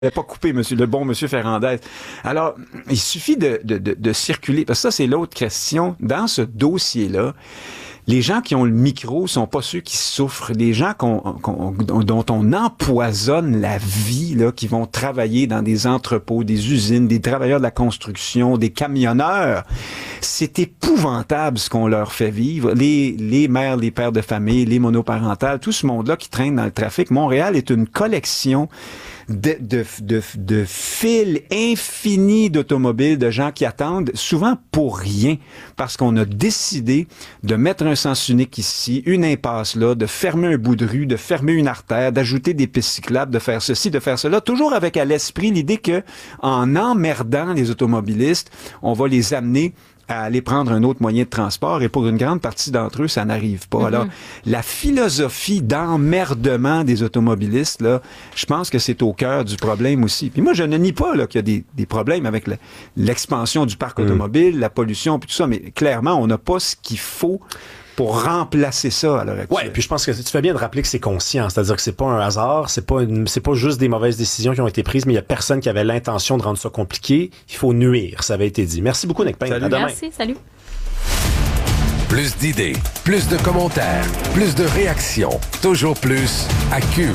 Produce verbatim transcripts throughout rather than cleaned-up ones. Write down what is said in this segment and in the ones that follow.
n'avez pas coupé, monsieur, le bon monsieur Ferrandez. Alors, il suffit de, de, de, de circuler, parce que ça, c'est l'autre question. Dans ce dossier-là, les gens qui ont le micro sont pas ceux qui souffrent. Les gens qu'on, qu'on, dont on empoisonne la vie, là, qui vont travailler dans des entrepôts, des usines, des travailleurs de la construction, des camionneurs, c'est épouvantable ce qu'on leur fait vivre. Les, les mères, les pères de famille, les monoparentales, tout ce monde-là qui traîne dans le trafic. Montréal est une collection de, de, de, de fils infinis d'automobiles, de gens qui attendent, souvent pour rien, parce qu'on a décidé de mettre un sens unique ici, une impasse là, de fermer un bout de rue, de fermer une artère, d'ajouter des pistes cyclables, de faire ceci, de faire cela, toujours avec à l'esprit l'idée que, en emmerdant les automobilistes, on va les amener à aller prendre un autre moyen de transport, et pour une grande partie d'entre eux, ça n'arrive pas. Mm-hmm. Alors, la philosophie d'emmerdement des automobilistes, là, je pense que c'est au cœur du problème aussi. Puis moi, je ne nie pas là, qu'il y a des, des problèmes avec le, l'expansion du parc mm. automobile, la pollution, puis tout ça, mais clairement, on n'a pas ce qu'il faut pour remplacer ça à l'heure actuelle. Ouais, puis je pense que tu fais bien de rappeler que c'est conscient, c'est-à-dire que c'est pas un hasard, c'est pas une, c'est pas juste des mauvaises décisions qui ont été prises, mais il y a personne qui avait l'intention de rendre ça compliqué. Il faut nuire, ça avait été dit. Merci beaucoup, Nick Payne. Salut. À demain. Merci, salut. Plus d'idées, plus de commentaires, plus de réactions, toujours plus à Cube.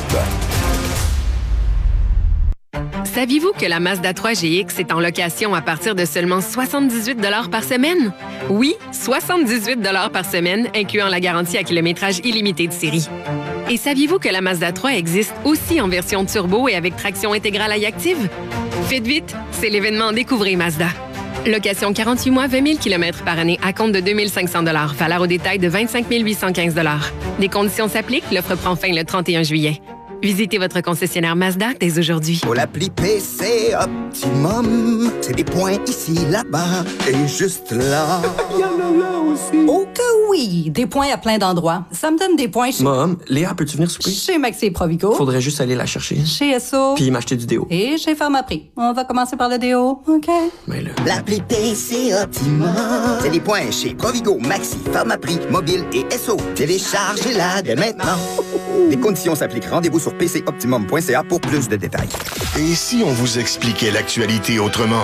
Saviez-vous que la Mazda trois G X est en location à partir de seulement soixante-dix-huit dollars par semaine? Oui, soixante-dix-huit dollars par semaine, incluant la garantie à kilométrage illimité de série. Et saviez-vous que la Mazda trois existe aussi en version turbo et avec traction intégrale iActive? Faites vite, c'est l'événement Découvrez Mazda. Location quarante-huit mois, vingt mille kilomètres par année à compte de deux mille cinq cents dollars. Valeur au détail de vingt-cinq mille huit cent quinze dollars. Des conditions s'appliquent, l'offre prend fin le trente et un juillet. Visitez votre concessionnaire Mazda dès aujourd'hui. Pour l'appli P C Optimum, c'est des points ici, là-bas et juste là. Il y en a là aussi. Oh que oui! Des points à plein d'endroits. Ça me donne des points chez... Mom, Léa, peux-tu venir souper? Chez Maxi et Provigo. Faudrait juste aller la chercher. Chez S O. Puis m'acheter du déo. Et chez Pharmaprix. On va commencer par le déo, OK? Mais là... L'appli P C Optimum, c'est des points chez Provigo, Maxi, Pharmaprix, Mobile et S O. Téléchargez-la dès maintenant. Les conditions s'appliquent. Rendez-vous sur p c optimum point c a pour plus de détails. Et si on vous expliquait l'actualité autrement?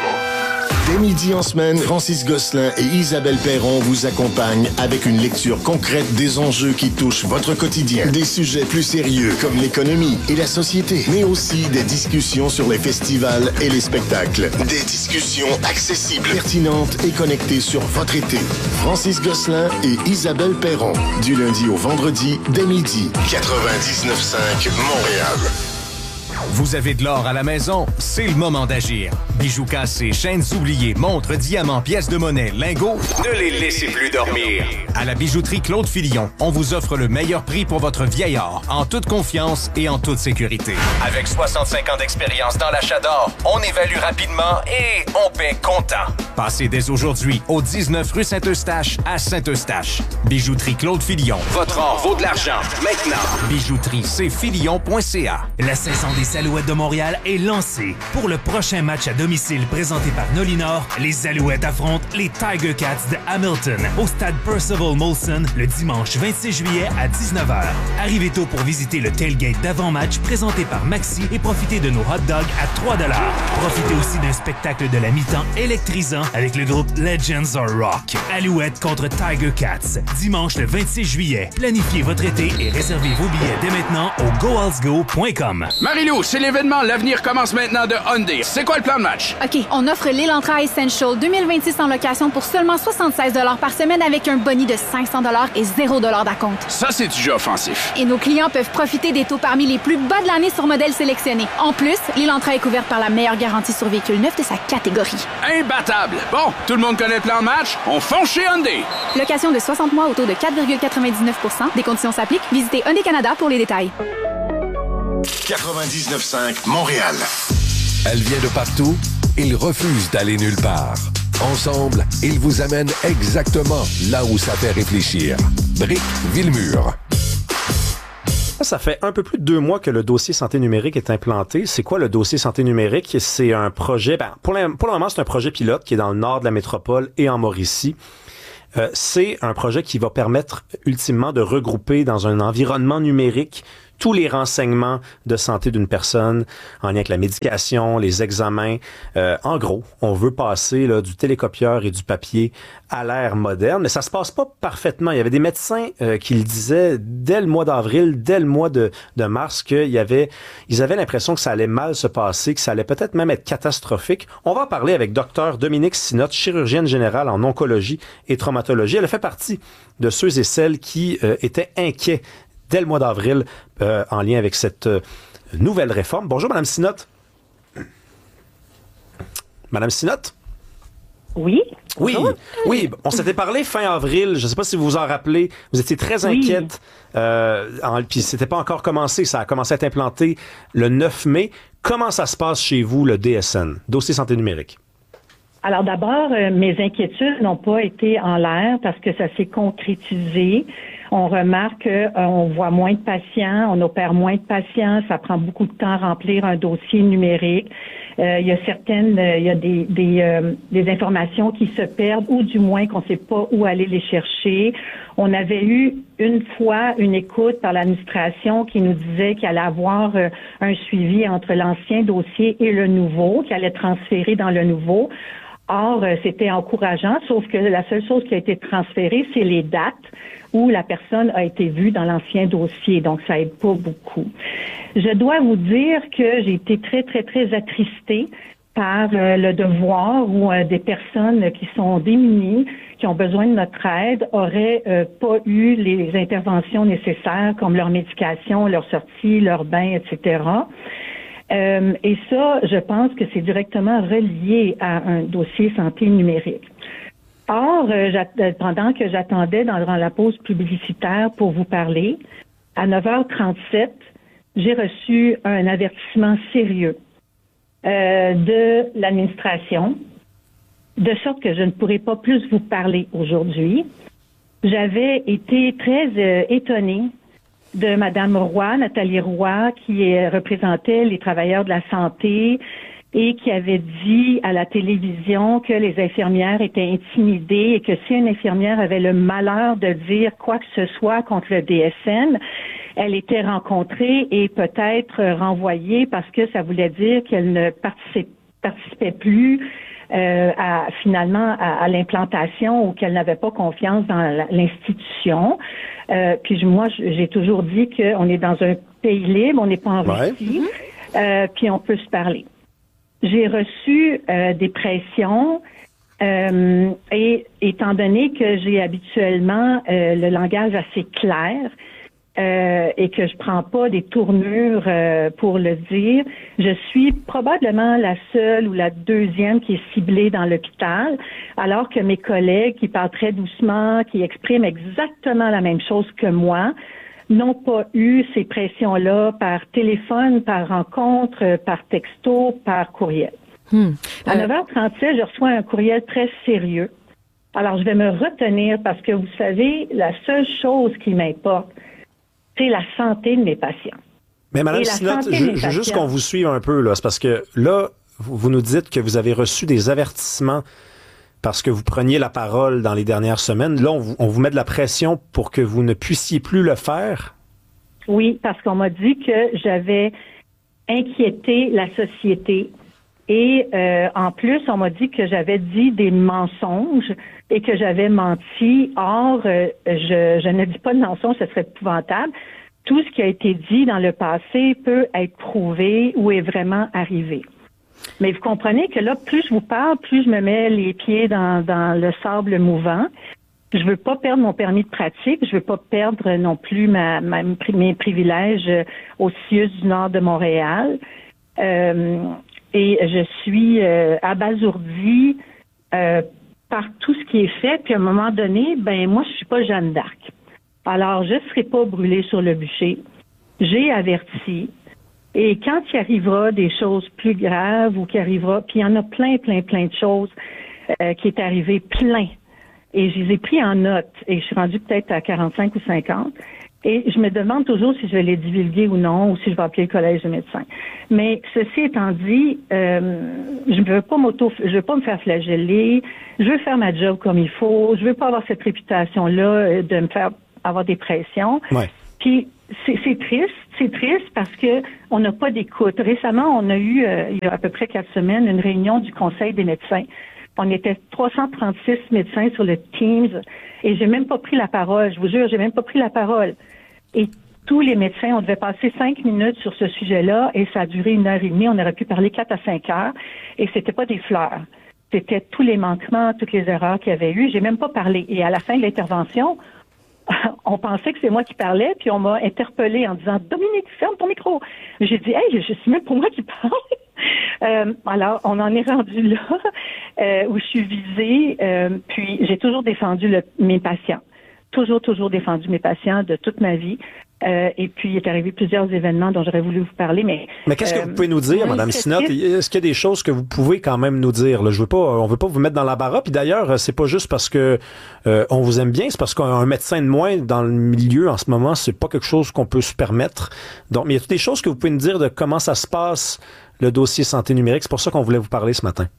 Dès midi en semaine, Francis Gosselin et Isabelle Perron vous accompagnent avec une lecture concrète des enjeux qui touchent votre quotidien. Des sujets plus sérieux comme l'économie et la société, mais aussi des discussions sur les festivals et les spectacles. Des discussions accessibles, pertinentes et connectées sur votre été. Francis Gosselin et Isabelle Perron, du lundi au vendredi, dès midi. quatre-vingt-dix-neuf cinq Montréal. Vous avez de l'or à la maison? C'est le moment d'agir. Bijoux cassés, chaînes oubliées, montres, diamants, pièces de monnaie, lingots, ne les laissez plus dormir. À la bijouterie Claude Filion, on vous offre le meilleur prix pour votre vieil or, en toute confiance et en toute sécurité. Avec soixante-cinq ans d'expérience dans l'achat d'or, on évalue rapidement et on paie comptant. Passez dès aujourd'hui au dix-neuf rue Saint-Eustache à Saint-Eustache. Bijouterie Claude Filion. Votre or vaut de l'argent. Maintenant. Bijouterie c filion point c a. La saison des Alouettes de Montréal est lancée. Pour le prochain match à domicile présenté par Nolinor, les Alouettes affrontent les Tiger Cats de Hamilton au stade Percival Molson le dimanche vingt-six juillet à dix-neuf heures. Arrivez tôt pour visiter le tailgate d'avant-match présenté par Maxi et profitez de nos hot dogs à trois dollars. Profitez aussi d'un spectacle de la mi-temps électrisant avec le groupe Legends Are Rock. Alouettes contre Tiger Cats, dimanche le vingt-six juillet. Planifiez votre été et réservez vos billets dès maintenant au go als go point com. Marie-Lou, c'est l'événement L'avenir commence maintenant de Hyundai. C'est quoi le plan de match? OK, on offre l'Elantra Essential deux mille vingt-six en location pour seulement soixante-seize dollars par semaine avec un boni de cinq cents dollars et zéro dollar d'acompte. Ça, c'est du jeu offensif. Et nos clients peuvent profiter des taux parmi les plus bas de l'année sur modèles sélectionnés. En plus, l'Elantra est couverte par la meilleure garantie sur véhicule neuf de sa catégorie. Imbattable! Bon, tout le monde connaît le plan de match? On fonce chez Hyundai! Location de soixante mois au taux de quatre virgule quatre-vingt-dix-neuf pour cent. Des conditions s'appliquent. Visitez Hyundai Canada pour les détails. quatre-vingt-dix-neuf cinq Montréal. Elle vient de partout, il refuse d'aller nulle part. Ensemble, ils vous amènent exactement là où ça fait réfléchir. Brick Villemur. Ça fait un peu plus de deux mois que le dossier santé numérique est implanté. C'est quoi le dossier santé numérique? C'est un projet, ben, pour, le, pour le moment, c'est un projet pilote qui est dans le nord de la métropole et en Mauricie. Euh, c'est un projet qui va permettre ultimement de regrouper dans un environnement numérique tous les renseignements de santé d'une personne en lien avec la médication, les examens. Euh, en gros, on veut passer là, du télécopieur et du papier à l'ère moderne, mais ça se passe pas parfaitement. Il y avait des médecins euh, qui le disaient dès le mois d'avril, dès le mois de, de mars, qu'il y avait, ils avaient l'impression que ça allait mal se passer, que ça allait peut-être même être catastrophique. On va en parler avec Dr Dominique Sinotte, chirurgienne générale en oncologie et traumatologie. Elle fait partie de ceux et celles qui euh, étaient inquiets dès le mois d'avril euh, en lien avec cette euh, nouvelle réforme. Bonjour, Madame Sinotte. Madame Sinotte? Oui. Oui, oui. On s'était parlé fin avril. Je ne sais pas si vous vous en rappelez. Vous étiez très inquiète. Oui. Euh, en, puis c'était pas encore commencé. Ça a commencé à être implanté le neuf mai. Comment ça se passe chez vous, le D S N, Dossier Santé Numérique? Alors d'abord, euh, mes inquiétudes n'ont pas été en l'air parce que ça s'est concrétisé. On remarque qu'on voit moins de patients, on opère moins de patients, ça prend beaucoup de temps à remplir un dossier numérique. Euh, il y a certaines, euh, il y a des des, euh, des informations qui se perdent ou du moins qu'on ne sait pas où aller les chercher. On avait eu une fois une écoute par l'administration qui nous disait qu'il allait avoir euh, un suivi entre l'ancien dossier et le nouveau, qu'il allait transférer dans le nouveau. Or, euh, c'était encourageant, sauf que la seule chose qui a été transférée, c'est les dates où la personne a été vue dans l'ancien dossier. Donc, ça aide pas beaucoup. Je dois vous dire que j'ai été très, très, très attristée par euh, le devoir où euh, des personnes qui sont démunies, qui ont besoin de notre aide, auraient euh, pas eu les interventions nécessaires comme leur médication, leur sortie, leur bain, et cetera. Euh, et ça, je pense que c'est directement relié à un dossier santé numérique. Or, euh, pendant que j'attendais dans, dans la pause publicitaire pour vous parler, à neuf heures trente-sept, j'ai reçu un avertissement sérieux euh, de l'administration, de sorte que je ne pourrai pas plus vous parler aujourd'hui. J'avais été très euh, étonnée de Madame Roy, Nathalie Roy, qui représentait les travailleurs de la santé et qui avait dit à la télévision que les infirmières étaient intimidées et que si une infirmière avait le malheur de dire quoi que ce soit contre le D S N, elle était rencontrée et peut-être renvoyée parce que ça voulait dire qu'elle ne participait, participait plus euh, à, finalement à, à l'implantation ou qu'elle n'avait pas confiance dans l'institution. Euh, puis moi, j'ai toujours dit qu'on est dans un pays libre, on n'est pas en Russie, ouais. euh, puis on peut se parler. J'ai reçu euh, des pressions euh, et étant donné que j'ai habituellement euh, le langage assez clair euh, et que je prends pas des tournures euh, pour le dire, je suis probablement la seule ou la deuxième qui est ciblée dans l'hôpital, alors que mes collègues qui parlent très doucement, qui expriment exactement la même chose que moi, n'ont pas eu ces pressions-là par téléphone, par rencontre, par texto, par courriel. Hmm. À neuf heures trente-sept, je reçois un courriel très sérieux. Alors, je vais me retenir parce que, vous savez, la seule chose qui m'importe, c'est la santé de mes patients. Mais Mme Sinotte, je, je veux juste qu'on vous suive un peu, là. C'est parce que là, vous, vous nous dites que vous avez reçu des avertissements parce que vous preniez la parole dans les dernières semaines. Là, on vous, on vous met de la pression pour que vous ne puissiez plus le faire? Oui, parce qu'on m'a dit que j'avais inquiété la société. Et euh, en plus, on m'a dit que j'avais dit des mensonges et que j'avais menti. Or, euh, je, je ne dis pas de mensonges, ce serait épouvantable. Tout ce qui a été dit dans le passé peut être prouvé ou est vraiment arrivé. Mais vous comprenez que là, plus je vous parle, plus je me mets les pieds dans, dans le sable mouvant. Je veux pas perdre mon permis de pratique. Je veux pas perdre non plus ma, ma, mes privilèges au C I U S du Nord de Montréal. Euh, et je suis euh, abasourdie euh, par tout ce qui est fait. Puis à un moment donné, ben moi, je suis pas Jeanne d'Arc. Alors, je serai pas brûlée sur le bûcher. J'ai averti. Et quand il arrivera des choses plus graves ou qu'il arrivera, puis il y en a plein, plein, plein de choses euh, qui est arrivé, plein. Et je les ai pris en note et je suis rendue peut-être à quarante-cinq ou cinquante. Et je me demande toujours si je vais les divulguer ou non, ou si je vais appeler le collège de médecins. Mais ceci étant dit, euh, je ne veux pas m'auto, je veux pas me faire flageller. Je veux faire ma job comme il faut. Je veux pas avoir cette réputation-là de me faire avoir des pressions. Ouais. Puis c'est, c'est triste, c'est triste parce que on n'a pas d'écoute. Récemment, on a eu, euh, il y a à peu près quatre semaines, une réunion du Conseil des médecins. On était trois cent trente-six médecins sur le Teams et j'ai même pas pris la parole. Je vous jure, j'ai même pas pris la parole. Et tous les médecins, on devait passer cinq minutes sur ce sujet-là et ça a duré une heure et demie. On aurait pu parler quatre à cinq heures et c'était pas des fleurs. C'était tous les manquements, toutes les erreurs qu'il y avait eu. J'ai même pas parlé. Et à la fin de l'intervention, on pensait que c'est moi qui parlais, puis on m'a interpellée en disant « Dominique, ferme ton micro ». J'ai dit « Hey, je suis même pour moi qui parle ». Euh, alors, on en est rendu là euh, où je suis visée, euh, puis j'ai toujours défendu le, mes patients. Toujours, toujours défendu mes patients de toute ma vie. Euh, et puis, il est arrivé plusieurs événements dont j'aurais voulu vous parler, mais... Mais qu'est-ce que euh, vous pouvez nous dire, Mme Sinotte? Est-ce qu'il y a des choses que vous pouvez quand même nous dire? Là, je veux pas, on veut pas vous mettre dans l'embarras. Puis d'ailleurs, c'est pas juste parce que euh, on vous aime bien, c'est parce qu'un médecin de moins dans le milieu en ce moment, c'est pas quelque chose qu'on peut se permettre. Donc, mais il y a toutes des choses que vous pouvez nous dire de comment ça se passe, le dossier santé numérique. C'est pour ça qu'on voulait vous parler ce matin.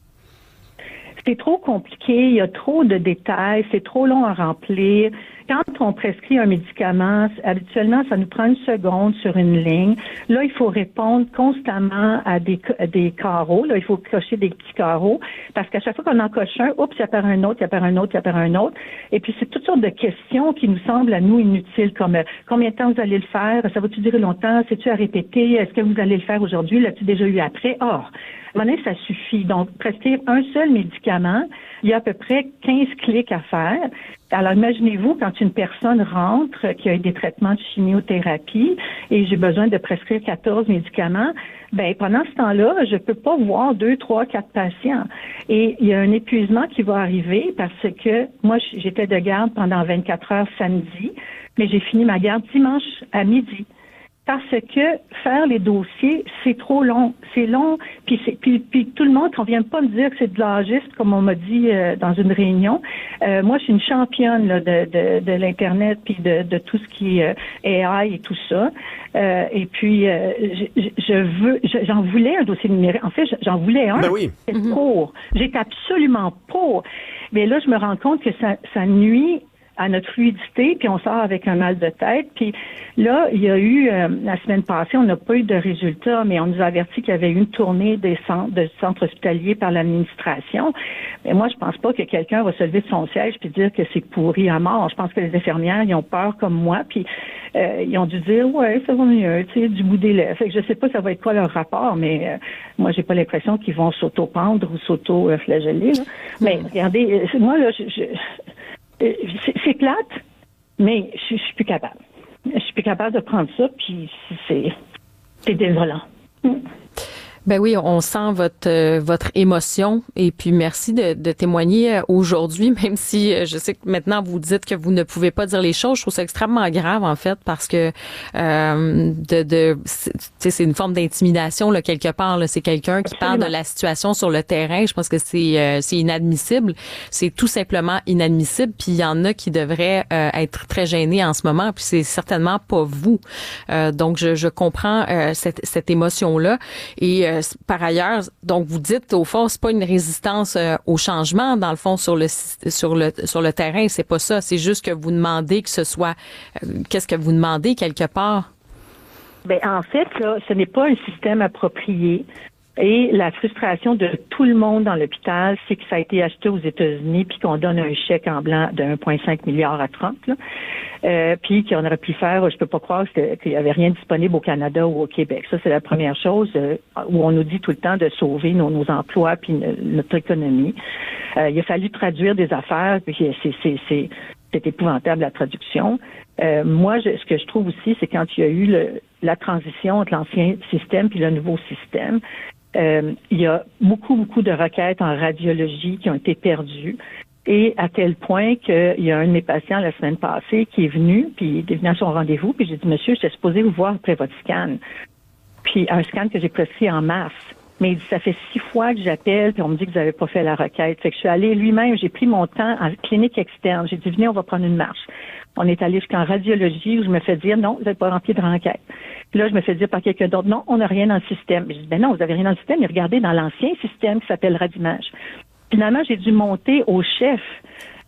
C'est trop compliqué, il y a trop de détails, c'est trop long à remplir. Quand on prescrit un médicament, habituellement, ça nous prend une seconde sur une ligne. Là, il faut répondre constamment à des, à des carreaux. Là, il faut cocher des petits carreaux parce qu'à chaque fois qu'on en coche un, oups, il apparaît un autre, il apparaît un autre, il apparaît un autre. Et puis, c'est toutes sortes de questions qui nous semblent à nous inutiles, comme euh, combien de temps vous allez le faire? Ça va-tu durer longtemps? C'est-tu à répéter? Est-ce que vous allez le faire aujourd'hui? L'as-tu déjà eu après? Or, à un moment donné, ça suffit. Donc, prescrire un seul médicament, il y a à peu près quinze clics à faire. Alors, imaginez-vous quand une personne rentre qui a eu des traitements de chimiothérapie et j'ai besoin de prescrire quatorze médicaments, ben pendant ce temps-là, je peux pas voir deux, trois, quatre patients. Et il y a un épuisement qui va arriver parce que moi, j'étais de garde pendant vingt-quatre heures samedi, mais j'ai fini ma garde dimanche à midi. Parce que faire les dossiers, c'est trop long. C'est long. Puis, c'est, puis, puis tout le monde, qu'on vient pas me dire que c'est de l'âgisme, comme on m'a dit euh, dans une réunion. Euh, moi, je suis une championne là, de, de, de l'Internet puis de, de tout ce qui est euh, A I et tout ça. Euh, et puis, euh, je, je veux, je, j'en voulais un dossier numérique. En fait, j'en voulais un. Ben oui. C'est pour. J'étais absolument pour. Mais là, je me rends compte que ça, ça nuit à notre fluidité, puis on sort avec un mal de tête. Puis là, il y a eu, euh, la semaine passée, on n'a pas eu de résultats, mais on nous a averti qu'il y avait eu une tournée des centres, de centres hospitaliers par l'administration. Mais moi, je pense pas que quelqu'un va se lever de son siège puis dire que c'est pourri à mort. Je pense que les infirmières, ils ont peur comme moi, puis euh, ils ont dû dire, ouais, ça va mieux, tu sais, du bout des lèvres. Fait que je sais pas ça va être quoi leur rapport, mais euh, moi, j'ai pas l'impression qu'ils vont s'auto-pendre ou s'auto-flageller. Là. Mais regardez, euh, moi, là, je... je C'est, c'est plate, mais je, je suis plus capable. Je suis plus capable de prendre ça, puis c'est, c'est désolant. Ben oui, on sent votre euh, votre émotion et puis merci de, de témoigner aujourd'hui, même si euh, je sais que maintenant vous dites que vous ne pouvez pas dire les choses. Je trouve ça extrêmement grave en fait parce que euh, de de c'est, c'est une forme d'intimidation là quelque part. Là, c'est quelqu'un qui Absolument. Parle de la situation sur le terrain. Je pense que c'est euh, c'est inadmissible. C'est tout simplement inadmissible. Puis il y en a qui devraient euh, être très gênés en ce moment. Puis c'est certainement pas vous. Euh, donc je je comprends euh, cette cette émotion là et euh, par ailleurs, donc vous dites au fond c'est pas une résistance euh, au changement dans le fond sur le sur le sur le terrain, c'est pas ça, c'est juste que vous demandez que ce soit euh, qu'est-ce que vous demandez quelque part? Ben en fait là, ce n'est pas un système approprié. Et la frustration de tout le monde dans l'hôpital, c'est que ça a été acheté aux États-Unis puis qu'on donne un chèque en blanc de un virgule cinq milliard à Trump, là. Euh, puis qu'on aurait pu faire, je peux pas croire qu'il n'y avait rien disponible au Canada ou au Québec. Ça, c'est la première chose euh, où on nous dit tout le temps de sauver nos, nos emplois puis notre économie. Euh, il a fallu traduire des affaires, puis c'est, c'est, c'est, c'est épouvantable la traduction. Euh, moi, je, ce que je trouve aussi, c'est quand il y a eu le, la transition entre l'ancien système puis le nouveau système, Euh, il y a beaucoup, beaucoup de requêtes en radiologie qui ont été perdues. Et à tel point qu'il y a un de mes patients la semaine passée qui est venu, puis il est venu à son rendez-vous, puis j'ai dit, monsieur, j'étais supposé vous voir après votre scan. Puis un scan que j'ai prescrit en mars. Mais il dit, ça fait six fois que j'appelle, puis on me dit que vous n'avez pas fait la requête. Fait que je suis allée lui-même, j'ai pris mon temps en clinique externe. J'ai dit, venez, on va prendre une marche. On est allé jusqu'en radiologie où je me fais dire, non, vous n'avez pas rempli de requête. Puis là, je me fais dire par quelqu'un d'autre, non, on n'a rien dans le système. Je dis, ben non, vous n'avez rien dans le système, mais regardez dans l'ancien système qui s'appelle Radimage. Finalement, j'ai dû monter au chef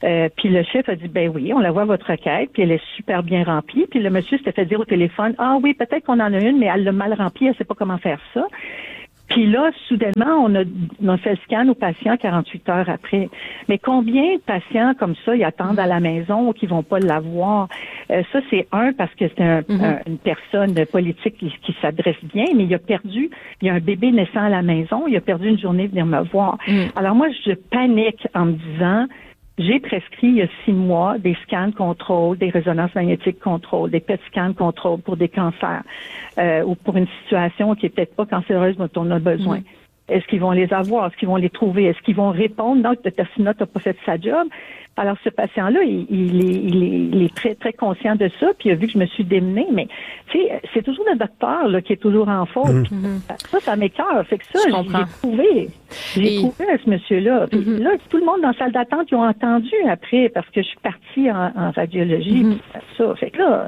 Euh, puis le chef a dit, ben oui, on la voit votre requête, puis elle est super bien remplie. Puis le monsieur s'était fait dire au téléphone, ah oui, peut-être qu'on en a une, mais elle l'a mal remplie, elle sait pas comment faire ça. Puis là, soudainement, on a, on a fait le scan aux patients quarante-huit heures après. Mais combien de patients comme ça, ils attendent à la maison ou qui vont pas l'avoir? Euh, ça, c'est un, parce que c'est un, mm-hmm. un, une personne politique qui, qui s'adresse bien, mais il a perdu, il y a un bébé naissant à la maison, il a perdu une journée de venir me voir. Mm. Alors moi, je panique en me disant, j'ai prescrit il y a six mois des scans contrôle, des résonances magnétiques contrôle, des P E T scans contrôle pour des cancers euh, ou pour une situation qui est peut-être pas cancéreuse dont on a besoin. Mmh. Est-ce qu'ils vont les avoir? Est-ce qu'ils vont les trouver? Est-ce qu'ils vont répondre? Non, le docteur Sinot n'a pas fait sa job. Alors, ce patient-là, il, il, est, il, est, il est très, très conscient de ça, puis il a vu que je me suis démenée. Mais, tu sais, c'est toujours le docteur là, qui est toujours en faute. Mmh. Ça, ça m'écoeure. Fait que ça, je j'ai trouvé. J'ai Et... trouvé à ce monsieur-là. Puis mmh. là, tout le monde dans la salle d'attente, ils ont entendu après, parce que je suis partie en, en radiologie. Mmh. Puis ça. Fait que là...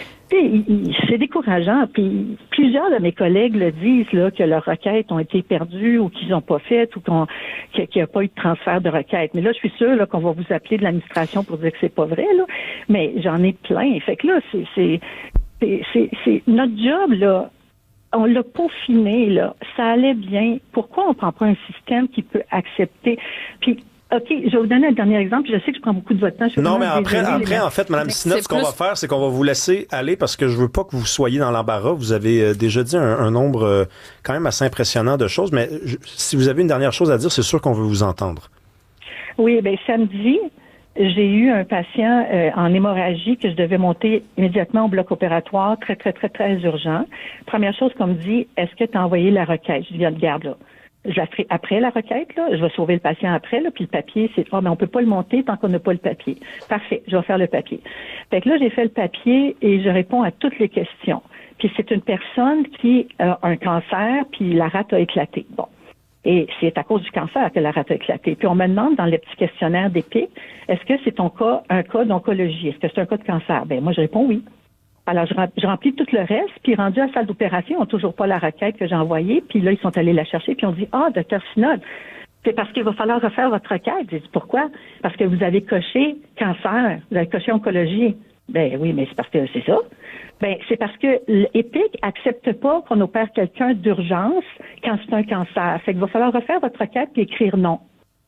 c'est décourageant. Puis plusieurs de mes collègues le disent là que leurs requêtes ont été perdues ou qu'ils n'ont pas faites ou qu'on, qu'il n'y a pas eu de transfert de requêtes. Mais là, je suis sûre là, qu'on va vous appeler de l'administration pour dire que c'est pas vrai. Là. Mais j'en ai plein. Fait que là, c'est, c'est, c'est, c'est, c'est notre job là. On l'a peaufiné là. Ça allait bien. Pourquoi on prend pas un système qui peut accepter? Puis OK, je vais vous donner un dernier exemple. Je sais que je prends beaucoup de votre temps. Non, mais après, après en fait, Mme Sinot, ce qu'on plus... va faire, c'est qu'on va vous laisser aller parce que je veux pas que vous soyez dans l'embarras. Vous avez euh, déjà dit un, un nombre euh, quand même assez impressionnant de choses, mais je, si vous avez une dernière chose à dire, c'est sûr qu'on veut vous entendre. Oui, bien, samedi, j'ai eu un patient euh, en hémorragie que je devais monter immédiatement au bloc opératoire, très, très, très, très urgent. Première chose qu'on me dit, est-ce que tu as envoyé la requête? Je dis, regarde là. Je la ferai après la requête, là. Je vais sauver le patient après, là. Puis le papier, c'est, oh, mais on peut pas le monter tant qu'on n'a pas le papier. Parfait. Je vais faire le papier. Fait que là, j'ai fait le papier et je réponds à toutes les questions. Puis c'est une personne qui a un cancer, puis la rate a éclaté. Bon. Et c'est à cause du cancer que la rate a éclaté. Puis on me demande dans les petits questionnaires d'Epic, est-ce que c'est ton cas, un cas d'oncologie? Est-ce que c'est un cas de cancer? Ben, moi, je réponds oui. Alors, je, je remplis tout le reste, puis rendu à la salle d'opération, ils n'ont toujours pas la requête que j'ai envoyée, puis là, ils sont allés la chercher, puis on dit, ah, docteur Sinot, c'est parce qu'il va falloir refaire votre requête. J'ai dit, pourquoi? Parce que vous avez coché cancer, vous avez coché oncologie. Ben oui, mais c'est parce que c'est ça. Ben, c'est parce que l'Epic accepte pas qu'on opère quelqu'un d'urgence quand c'est un cancer. Fait qu'il va falloir refaire votre requête puis écrire non.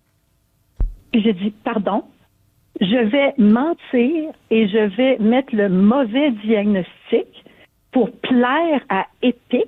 Puis j'ai dit, pardon? Je vais mentir et je vais mettre le mauvais diagnostic pour plaire à Epic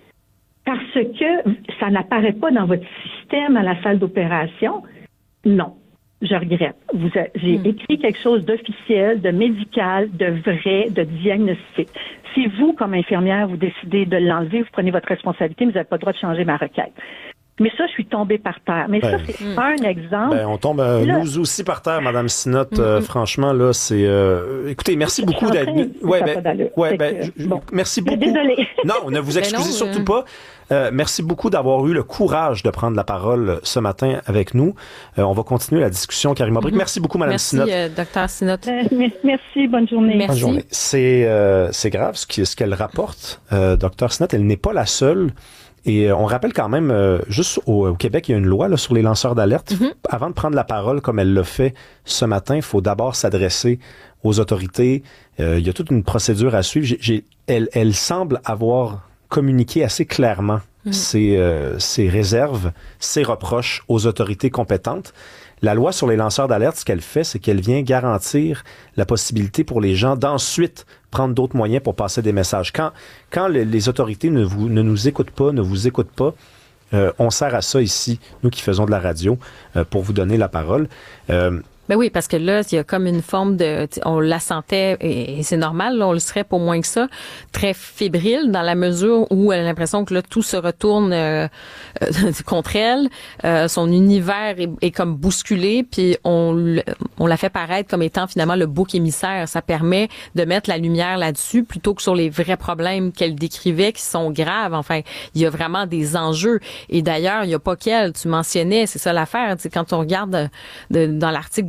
parce que ça n'apparaît pas dans votre système à la salle d'opération. Non, je regrette. Vous a, j'ai mmh. écrit quelque chose d'officiel, de médical, de vrai, de diagnostic. Si vous, comme infirmière, vous décidez de l'enlever, vous prenez votre responsabilité, mais vous n'avez pas le droit de changer ma requête. Mais ça, je suis tombée par terre. Mais ben, ça, c'est mm. un exemple. Ben, on tombe euh, là, nous aussi par terre, Madame Sinot. Mm-hmm. Euh, franchement, là, c'est... Euh, écoutez, merci je beaucoup d'être... Ouais, ben, ouais, ben, que, je, bon. merci beaucoup. Désolée. Non, ne vous excusez non, surtout euh... pas. Euh, merci beaucoup d'avoir eu le courage de prendre la parole ce matin avec nous. Euh, on va continuer la discussion, Karima Brick. Mm-hmm. Merci beaucoup, Madame merci, Sinot. Merci, euh, docteur Sinot. Euh, merci, bonne journée. Merci. Bonne journée. C'est, euh, c'est grave ce, qui, ce qu'elle rapporte, euh, docteur Sinot. Elle n'est pas la seule. Et on rappelle quand même, euh, juste au, au Québec, il y a une loi là, sur les lanceurs d'alerte. Mm-hmm. Avant de prendre la parole comme elle l'a fait ce matin, il faut d'abord s'adresser aux autorités. Euh, il y a toute une procédure à suivre. J'ai, j'ai, elle, elle semble avoir communiqué assez clairement mm-hmm. ses, euh, ses réserves, ses reproches aux autorités compétentes. La loi sur les lanceurs d'alerte, ce qu'elle fait, c'est qu'elle vient garantir la possibilité pour les gens d'ensuite prendre d'autres moyens pour passer des messages. Quand, quand les, les autorités ne, vous, ne nous écoutent pas, ne vous écoutent pas, euh, on sert à ça ici, nous qui faisons de la radio, euh, pour vous donner la parole. Euh, Ben oui, parce que là, il y a comme une forme de... On la sentait, et c'est normal, là, on le serait pour moins que ça, très fébrile dans la mesure où elle a l'impression que là, tout se retourne euh, euh, contre elle. Euh, son univers est, est comme bousculé, puis on, on la fait paraître comme étant finalement le bouc émissaire. Ça permet de mettre la lumière là-dessus plutôt que sur les vrais problèmes qu'elle décrivait qui sont graves. Enfin, il y a vraiment des enjeux. Et d'ailleurs, il n'y a pas qu'elle. Tu mentionnais, c'est ça l'affaire. Tu sais, quand on regarde de, dans l'article du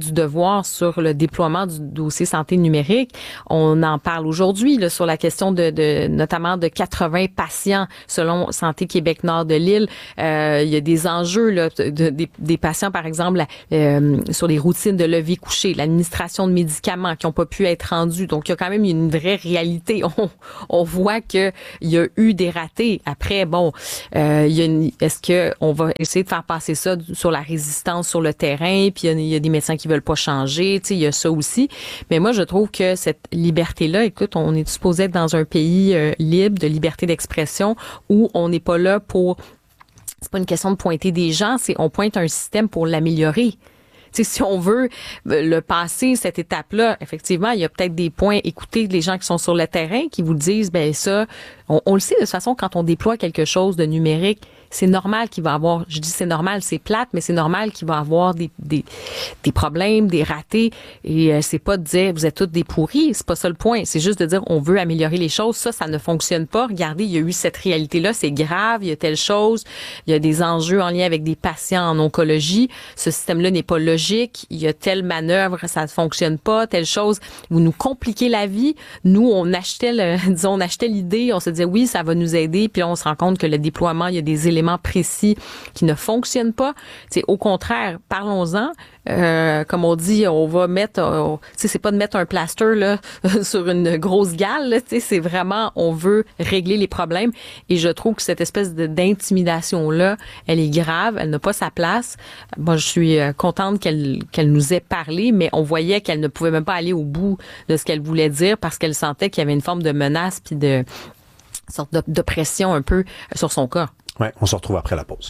du devoir sur le déploiement du dossier santé numérique. On en parle aujourd'hui là, sur la question de, de notamment de quatre-vingts patients selon Santé Québec Nord de l'île. Euh, il y a des enjeux là, de, de, des, des patients, par exemple, euh, sur les routines de lever coucher, l'administration de médicaments qui n'ont pas pu être rendus. Donc, il y a quand même une vraie réalité. On, on voit qu'il y a eu des ratés. Après, bon, euh, il y a une, est-ce que on va essayer de faire passer ça sur la résistance sur le terrain, puis il y a, il y a des médecins qui veulent pas changer, tu sais, il y a ça aussi. Mais moi, je trouve que cette liberté-là, écoute, on est supposé être dans un pays euh, libre, de liberté d'expression, où on n'est pas là pour... C'est pas une question de pointer des gens, c'est on pointe un système pour l'améliorer. T'sais, si on veut le passer, cette étape-là, effectivement, il y a peut-être des points. Écoutez les gens qui sont sur le terrain qui vous disent, ben ça, on, on le sait de toute façon, quand on déploie quelque chose de numérique, c'est normal qu'il va avoir, je dis c'est normal, c'est plate, mais c'est normal qu'il va avoir des, des, des problèmes, des ratés. Et euh, c'est pas de dire, vous êtes tous des pourris, c'est pas ça le point. C'est juste de dire, on veut améliorer les choses. Ça, ça ne fonctionne pas. Regardez, il y a eu cette réalité-là, c'est grave, il y a telle chose, il y a des enjeux en lien avec des patients en oncologie. Ce système-là n'est pas logique. Il y a telle manœuvre, ça ne fonctionne pas, telle chose. Vous nous compliquez la vie. Nous, on achetait, le, disons, on achetait l'idée, on se disait, oui, ça va nous aider. Puis là, on se rend compte que le déploiement, il y a des éléments précis qui ne fonctionnent pas. C'est au contraire, parlons-en. Euh, comme on dit, on va mettre, euh, tu sais, c'est pas de mettre un plaster là sur une grosse gale. Tu sais, c'est vraiment, on veut régler les problèmes. Et je trouve que cette espèce de, d'intimidation là, elle est grave. Elle n'a pas sa place. Moi, je suis contente qu'elle qu'elle nous ait parlé, mais on voyait qu'elle ne pouvait même pas aller au bout de ce qu'elle voulait dire parce qu'elle sentait qu'il y avait une forme de menace puis de sorte d'oppression un peu sur son cas. Ouais, on se retrouve après la pause.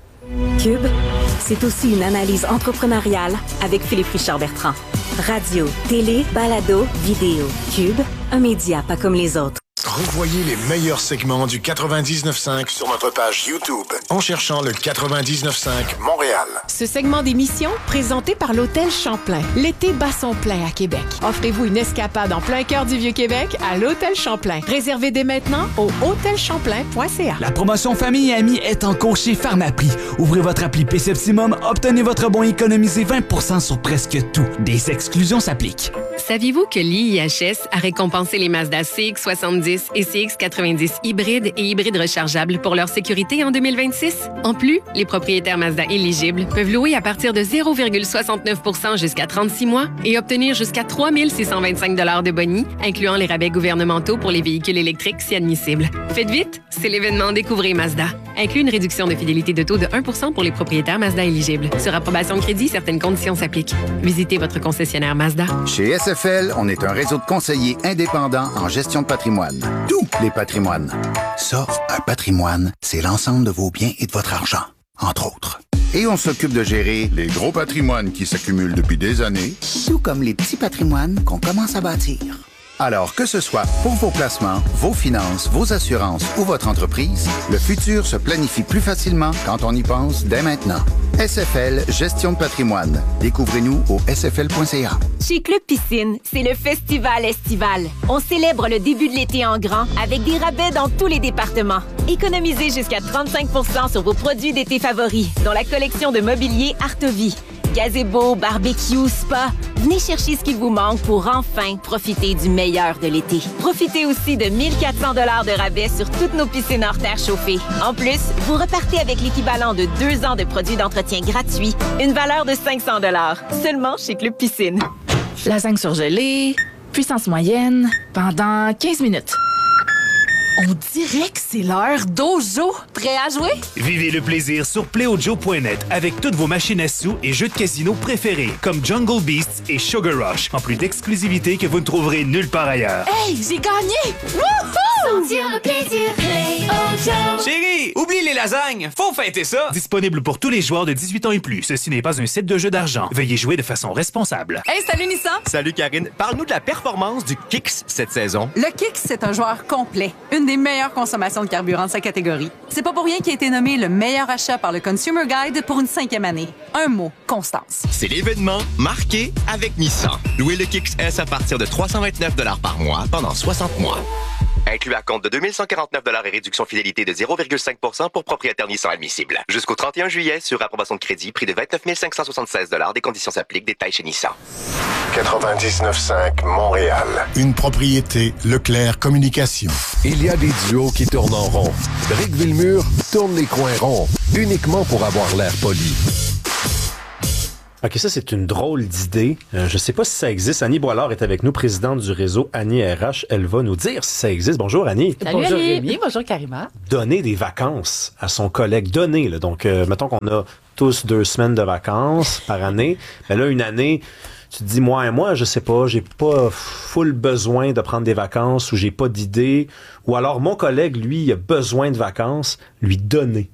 Cube, c'est aussi une analyse entrepreneuriale avec Philippe Richard-Bertrand. Radio, télé, balado, vidéo. Cube, un média pas comme les autres. Revoyez les meilleurs segments du quatre-vingt-dix-neuf cinq sur notre page YouTube en cherchant le quatre-vingt-dix-neuf cinq Montréal. Ce segment d'émission, présenté par l'Hôtel Champlain. L'été bat son plein à Québec. Offrez-vous une escapade en plein cœur du Vieux-Québec à l'Hôtel Champlain. Réservez dès maintenant au hôtel champlain point c a. La promotion Famille et Amis est en cours chez Pharmaprix. Ouvrez votre appli P C Optimum, obtenez votre bon économisé vingt pour cent sur presque tout. Des exclusions s'appliquent. Saviez-vous que l'I I H S a récompensé les Mazda C X soixante-dix et C X quatre-vingt-dix hybrides et hybrides rechargeables pour leur sécurité en deux mille vingt-six? En plus, les propriétaires Mazda éligibles peuvent louer à partir de zéro virgule soixante-neuf pour cent jusqu'à trente-six mois et obtenir jusqu'à trois mille six cent vingt-cinq dollars de boni, incluant les rabais gouvernementaux pour les véhicules électriques si admissibles. Faites vite, c'est l'événement Découvrez Mazda. Inclut une réduction de fidélité de taux de un pour cent pour les propriétaires Mazda éligibles. Sur approbation de crédit, certaines conditions s'appliquent. Visitez votre concessionnaire Mazda. Chez S F L, on est un réseau de conseillers indépendants en gestion de patrimoine. Tous les patrimoines. Ça, un patrimoine, c'est l'ensemble de vos biens et de votre argent, entre autres. Et on s'occupe de gérer les gros patrimoines qui s'accumulent depuis des années, tout comme les petits patrimoines qu'on commence à bâtir. Alors, que ce soit pour vos placements, vos finances, vos assurances ou votre entreprise, le futur se planifie plus facilement quand on y pense dès maintenant. S F L Gestion de patrimoine. Découvrez-nous au s f l point c a. Chez Club Piscine, c'est le festival estival. On célèbre le début de l'été en grand avec des rabais dans tous les départements. Économisez jusqu'à trente-cinq pour cent sur vos produits d'été favoris, dont la collection de mobilier Artovie. Gazebo, barbecue, spa. Venez chercher ce qu'il vous manque pour enfin profiter du meilleur de l'été. Profitez aussi de mille quatre cents dollars de rabais sur toutes nos piscines hors terre chauffées. En plus, vous repartez avec l'équivalent de deux ans de produits d'entretien gratuits, une valeur de cinq cents dollars, seulement chez Club Piscine. Lasagne surgelée, puissance moyenne, pendant quinze minutes. On dirait que c'est l'heure d'Ojo. Prêt à jouer? Vivez le plaisir sur play ojo point net avec toutes vos machines à sous et jeux de casino préférés comme Jungle Beasts et Sugar Rush, en plus d'exclusivité que vous ne trouverez nulle part ailleurs. Hey, j'ai gagné! Wouhou! Sentir le plaisir, Play Ojo. Chérie, oublie les lasagnes. Faut fêter ça. Disponible pour tous les joueurs de dix-huit ans et plus. Ceci n'est pas un site de jeu d'argent. Veuillez jouer de façon responsable. Hey, salut Nissan! Salut Karine. Parle-nous de la performance du Kicks cette saison. Le Kicks, c'est un joueur complet. Une des meilleures consommations de carburant de sa catégorie. C'est pas pour rien qu'il a été nommé le meilleur achat par le Consumer Guide pour une cinquième année. Un mot, constance. C'est l'événement marqué avec Nissan. Louez le Kicks S à partir de trois cent vingt-neuf dollars par mois pendant soixante mois. Inclus à compte de deux mille cent quarante-neuf dollars et réduction fidélité de zéro virgule cinq pour cent pour propriétaire Nissan admissible. Jusqu'au trente et un juillet, sur approbation de crédit, prix de vingt-neuf mille cinq cent soixante-seize dollars. Des conditions s'appliquent. Détails chez Nissan. quatre-vingt-dix-neuf cinq Montréal. Une propriété Leclerc Communication. Il y a des duos qui tournent en rond. Rick Villemur tourne les coins ronds, uniquement pour avoir l'air poli. OK, ça, c'est une drôle d'idée. Euh, je sais pas si ça existe. Annie Boilard est avec nous, présidente du réseau Annie R H. Elle va nous dire si ça existe. Bonjour, Annie. Salut, bonjour, Annie. Rémi. Bonjour, Karima. Donner des vacances à son collègue. Donner, là. Donc, euh, mettons qu'on a tous deux semaines de vacances par année. Mais là, une année, tu te dis, moi et moi, je sais pas, j'ai pas full besoin de prendre des vacances ou j'ai pas d'idée. Ou alors, mon collègue, lui, il a besoin de vacances, lui donner.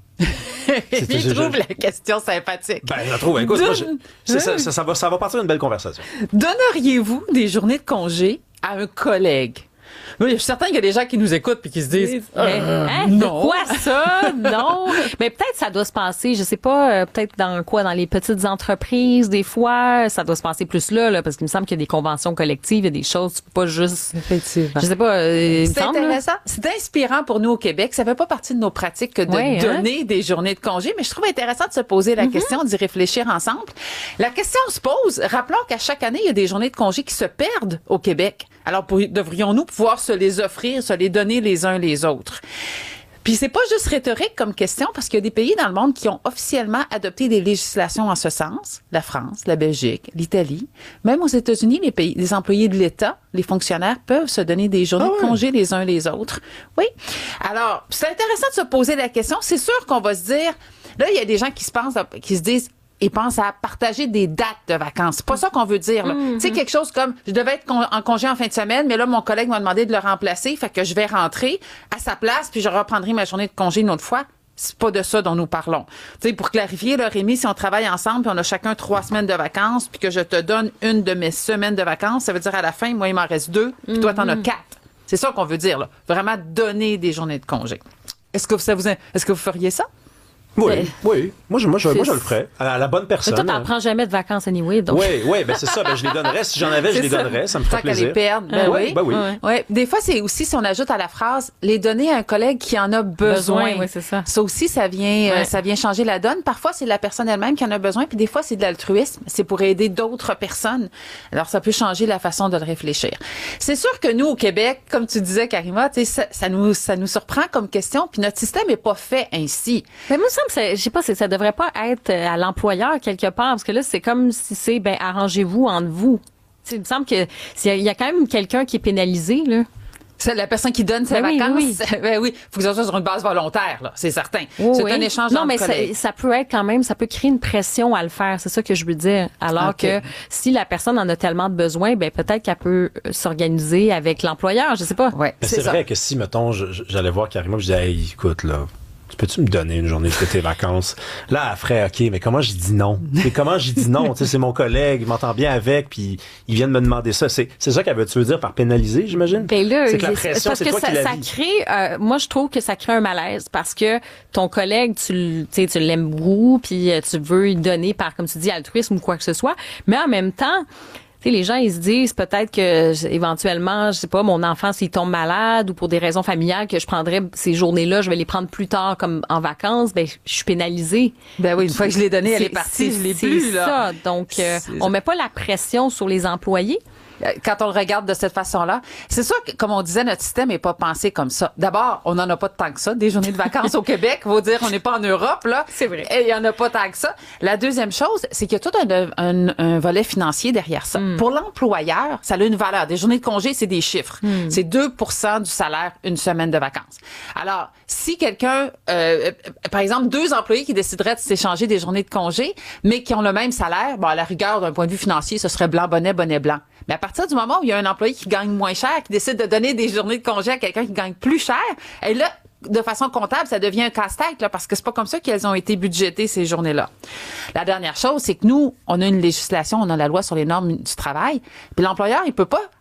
Il trouve je... la question sympathique. Ben, je la trouve. Écoute, Don... moi, je... ça, ça, ça, ça, va, ça va partir d'une belle conversation. Donneriez-vous des journées de congé à un collègue? Oui, je suis certain qu'il y a des gens qui nous écoutent puis qui se disent euh, hein, non. Quoi ça? Non. Mais peut-être ça doit se passer, je sais pas, euh, peut-être dans quoi, dans les petites entreprises, des fois, ça doit se passer plus là, là parce qu'il me semble qu'il y a des conventions collectives, il y a des choses, tu peux pas juste. Effectivement. Je sais pas. Euh, c'est semble, intéressant. Là. C'est inspirant pour nous au Québec. Ça fait pas partie de nos pratiques que de ouais, donner hein? des journées de congé, mais je trouve intéressant de se poser la mm-hmm. question, d'y réfléchir ensemble. La question se pose. Rappelons qu'à chaque année, il y a des journées de congé qui se perdent au Québec. Alors, pour, devrions-nous pouvoir se les offrir, se les donner les uns les autres? Puis c'est pas juste rhétorique comme question, parce qu'il y a des pays dans le monde qui ont officiellement adopté des législations en ce sens. La France, la Belgique, l'Italie. Même aux États-Unis, les pays, les employés de l'État, les fonctionnaires peuvent se donner des journées ah ouais. de congé les uns les autres. Oui. Alors, c'est intéressant de se poser la question. C'est sûr qu'on va se dire, là, il y a des gens qui se pensent, qui se disent, ils pensent à partager des dates de vacances. C'est pas ça qu'on veut dire, là. Mm-hmm. Tu sais, quelque chose comme, je devais être con- en congé en fin de semaine, mais là, mon collègue m'a demandé de le remplacer, fait que je vais rentrer à sa place, puis je reprendrai ma journée de congé une autre fois. C'est pas de ça dont nous parlons. Tu sais, pour clarifier, là, Rémi, si on travaille ensemble, puis on a chacun trois semaines de vacances, puis que je te donne une de mes semaines de vacances, ça veut dire à la fin, moi, il m'en reste deux, puis mm-hmm. toi, t'en as quatre. C'est ça qu'on veut dire, là. Vraiment donner des journées de congé. Est-ce que ça vous, est-ce que vous feriez ça? Oui, mais, oui. Moi, je, moi, je, moi, je le ferais. À la bonne personne. Mais toi, t'en prends jamais de vacances anyway, donc. Oui, oui, ben c'est ça. Ben, je les donnerais. Si j'en avais, je les ça. donnerais. Ça me ferait plaisir. Tant qu'à les perdre. Ben oui. oui. Ben oui. Ouais. Ouais. Des fois, c'est aussi, si on ajoute à la phrase, les donner à un collègue qui en a besoin. besoin oui, c'est ça. Ça aussi, ça vient, ouais. euh, ça vient changer la donne. Parfois, c'est la personne elle-même qui en a besoin, puis des fois, c'est de l'altruisme. C'est pour aider d'autres personnes. Alors, ça peut changer la façon de le réfléchir. C'est sûr que nous, au Québec, comme tu disais, Karima, tu sais, ça, ça nous, ça nous surprend comme question, puis notre système est pas fait ainsi. Mais moi, ça me semble, je sais pas, c'est ça devrait pas être à l'employeur quelque part, parce que là, c'est comme si c'est, ben, arrangez-vous entre vous. T'sais, il me semble que il y a quand même quelqu'un qui est pénalisé, là. C'est la personne qui donne ses ben vacances. Oui, oui. Ben oui, faut que ça soit sur une base volontaire, là, c'est certain. Oui, c'est oui. un échange non, entre mais collègues. Ça, ça peut être quand même, ça peut créer une pression à le faire. C'est ça que je veux dire. Alors okay. que si la personne en a tellement de besoin, ben peut-être qu'elle peut s'organiser avec l'employeur. Je sais pas. Ouais. C'est, c'est vrai que si, mettons, je, j'allais voir Karima, je disais, hey, écoute là. Peux-tu me donner une journée de tes vacances? Là, elle ferait, OK, mais comment j'ai dit non? Et comment j'ai dit non? Tu sais, c'est mon collègue, il m'entend bien avec, puis il vient de me demander ça. C'est, c'est ça qu'elle veut, tu veux dire par pénaliser, j'imagine? Ben là, c'est que la pression, parce c'est que toi ça, qui la ça vis. crée, euh, moi, je trouve que ça crée un malaise parce que ton collègue, tu, tu sais, tu l'aimes beaucoup, puis tu veux lui donner par, comme tu dis, altruisme ou quoi que ce soit. Mais en même temps, les gens, ils se disent peut-être que éventuellement, je sais pas, mon enfant, s'il tombe malade ou pour des raisons familiales, que je prendrais ces journées-là, je vais les prendre plus tard comme en vacances, ben je suis pénalisée. Ben oui, une fois que je l'ai donnée, elle est partie, c'est, je l'ai c'est plus, là. Ça. Donc, euh, on met pas la pression sur les employés. Quand on le regarde de cette façon-là, c'est sûr que, comme on disait, notre système n'est pas pensé comme ça. D'abord, on n'en a pas tant que ça, des journées de vacances au Québec. Faut dire, on n'est pas en Europe, là. C'est vrai. Et il n'y en a pas tant que ça. La deuxième chose, c'est qu'il y a tout un, un, un volet financier derrière ça. Mm. Pour l'employeur, ça a une valeur. Des journées de congé, c'est des chiffres. Mm. C'est deux pour cent du salaire, une semaine de vacances. Alors, si quelqu'un, euh, par exemple, deux employés qui décideraient de s'échanger des journées de congé, mais qui ont le même salaire, bon, à la rigueur, d'un point de vue financier, ce serait blanc, bonnet, bonnet, blanc. Mais à partir du moment où il y a un employé qui gagne moins cher, qui décide de donner des journées de congé à quelqu'un qui gagne plus cher, et là, de façon comptable, ça devient un casse-tête, là, parce que c'est pas comme ça qu'elles ont été budgétées, ces journées-là. La dernière chose, c'est que nous, on a une législation, on a la loi sur les normes du travail, puis l'employeur, il peut pas, à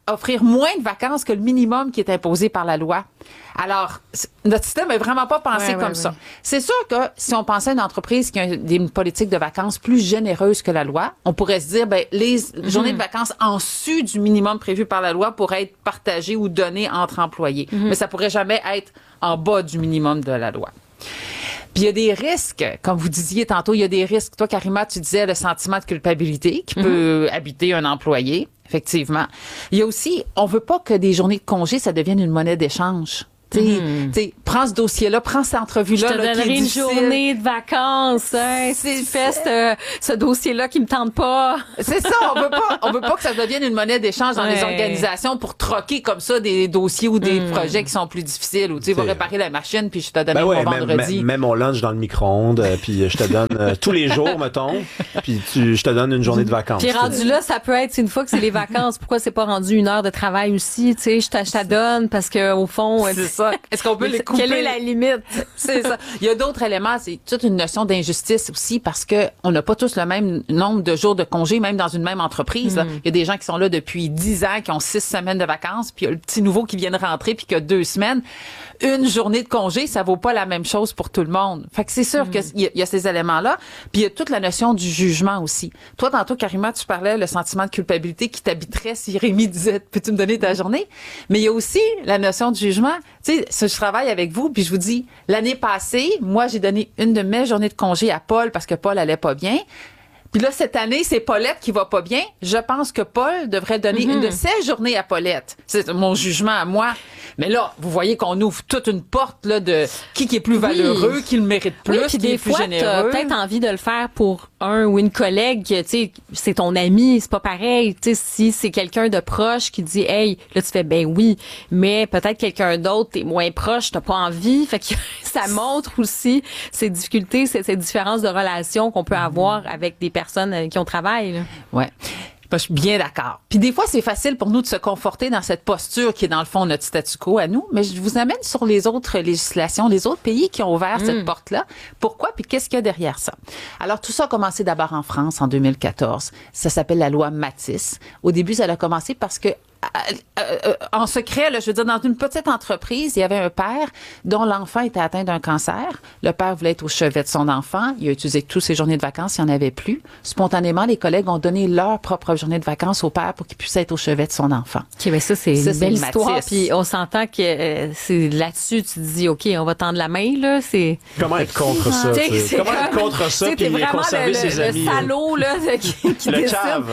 offrir moins de vacances que le minimum qui est imposé par la loi. Alors, notre système est vraiment pas pensé ouais, comme ouais, ça. ouais. C'est sûr que si on pensait à une entreprise qui a une politique de vacances plus généreuse que la loi, on pourrait se dire, ben, les mm-hmm. journées de vacances en sus du minimum prévu par la loi pourraient être partagées ou données entre employés. Mm-hmm. Mais ça pourrait jamais être en bas du minimum de la loi. Puis il y a des risques, comme vous disiez tantôt, il y a des risques. Toi, Karima, tu disais le sentiment de culpabilité qui mm-hmm. peut habiter un employé, effectivement. Il y a aussi, on veut pas que des journées de congé, ça devienne une monnaie d'échange. Tu mm. sais, prends ce dossier-là, prends cette entrevue-là. Je te là, donnerai qui est une difficile. journée de vacances. Hein, si tu fais ce, ce dossier-là qui me tente pas. C'est ça, on veut pas, on veut pas que ça devienne une monnaie d'échange dans ouais. les organisations pour troquer comme ça des dossiers ou des mm. projets qui sont plus difficiles. Ou tu sais, va réparer la machine puis je te donne ben mon ouais, vendredi. Mets mon lunch dans le micro-ondes euh, puis je te donne euh, tous les jours, mettons, puis tu, je te donne une journée de vacances. Puis rendu là, ça peut être une fois que c'est les vacances. Pourquoi c'est pas rendu une heure de travail aussi? Tu sais, je te, je te donne parce que au fond, c'est ça. Est-ce qu'on peut couper. Quelle est la limite? C'est ça. Il y a d'autres éléments. C'est toute une notion d'injustice aussi parce que on n'a pas tous le même nombre de jours de congé, même dans une même entreprise. Mm. Là. Il y a des gens qui sont là depuis dix ans, qui ont six semaines de vacances, puis il y a le petit nouveau qui vient de rentrer, puis qui a deux semaines. Une journée de congé, ça vaut pas la même chose pour tout le monde. Fait que c'est sûr mm. qu'il y, y a ces éléments-là. Puis il y a toute la notion du jugement aussi. Toi, tantôt, Karima, tu parlais le sentiment de culpabilité qui t'habiterait si Rémi disait « Peux-tu me donner ta journée? » Mais il y a aussi la notion du jugement. Tu sais, je travaille avec vous, puis je vous dis, l'année passée, moi, j'ai donné une de mes journées de congé à Paul parce que Paul allait pas bien. Puis là, cette année, c'est Paulette qui va pas bien. Je pense que Paul devrait donner mm-hmm. une de ses journées à Paulette. C'est mon jugement à moi. Mais là, vous voyez qu'on ouvre toute une porte là de qui qui est plus valeureux, oui. qui le mérite plus, oui, qui des est plus fois, généreux. T'as peut-être envie de le faire pour un ou une collègue, tu sais, c'est ton ami, c'est pas pareil. Tu sais, si c'est quelqu'un de proche qui dit, hey, là tu fais ben oui, mais peut-être quelqu'un d'autre, t'es moins proche, t'as pas envie. Fait que ça montre aussi ces difficultés, ces, ces différences de relations qu'on peut avoir avec des personnes avec qui on travaille. Là. Ouais. Je suis bien d'accord. Puis des fois, c'est facile pour nous de se conforter dans cette posture qui est dans le fond notre statu quo à nous, mais je vous amène sur les autres législations, les autres pays qui ont ouvert mmh. cette porte-là. Pourquoi? Puis qu'est-ce qu'il y a derrière ça? Alors, tout ça a commencé d'abord en France en deux mille quatorze. Ça s'appelle la loi Mathis. Au début, ça a commencé parce que Euh, euh, en secret, là, je veux dire, dans une petite entreprise, il y avait un père dont l'enfant était atteint d'un cancer. Le père voulait être au chevet de son enfant. Il a utilisé toutes ses journées de vacances, il n'y en avait plus. Spontanément, les collègues ont donné leur propre journée de vacances au père pour qu'il puisse être au chevet de son enfant. OK, ben ça, c'est ça, une belle histoire. Puis on s'entend que euh, c'est là-dessus, tu te dis, OK, on va tendre la main, là. C'est... Comment être contre ça? Comment comme... être contre ça puis conserver le, ses le, amis? Le salaud, là, qui, qui le décide. cave.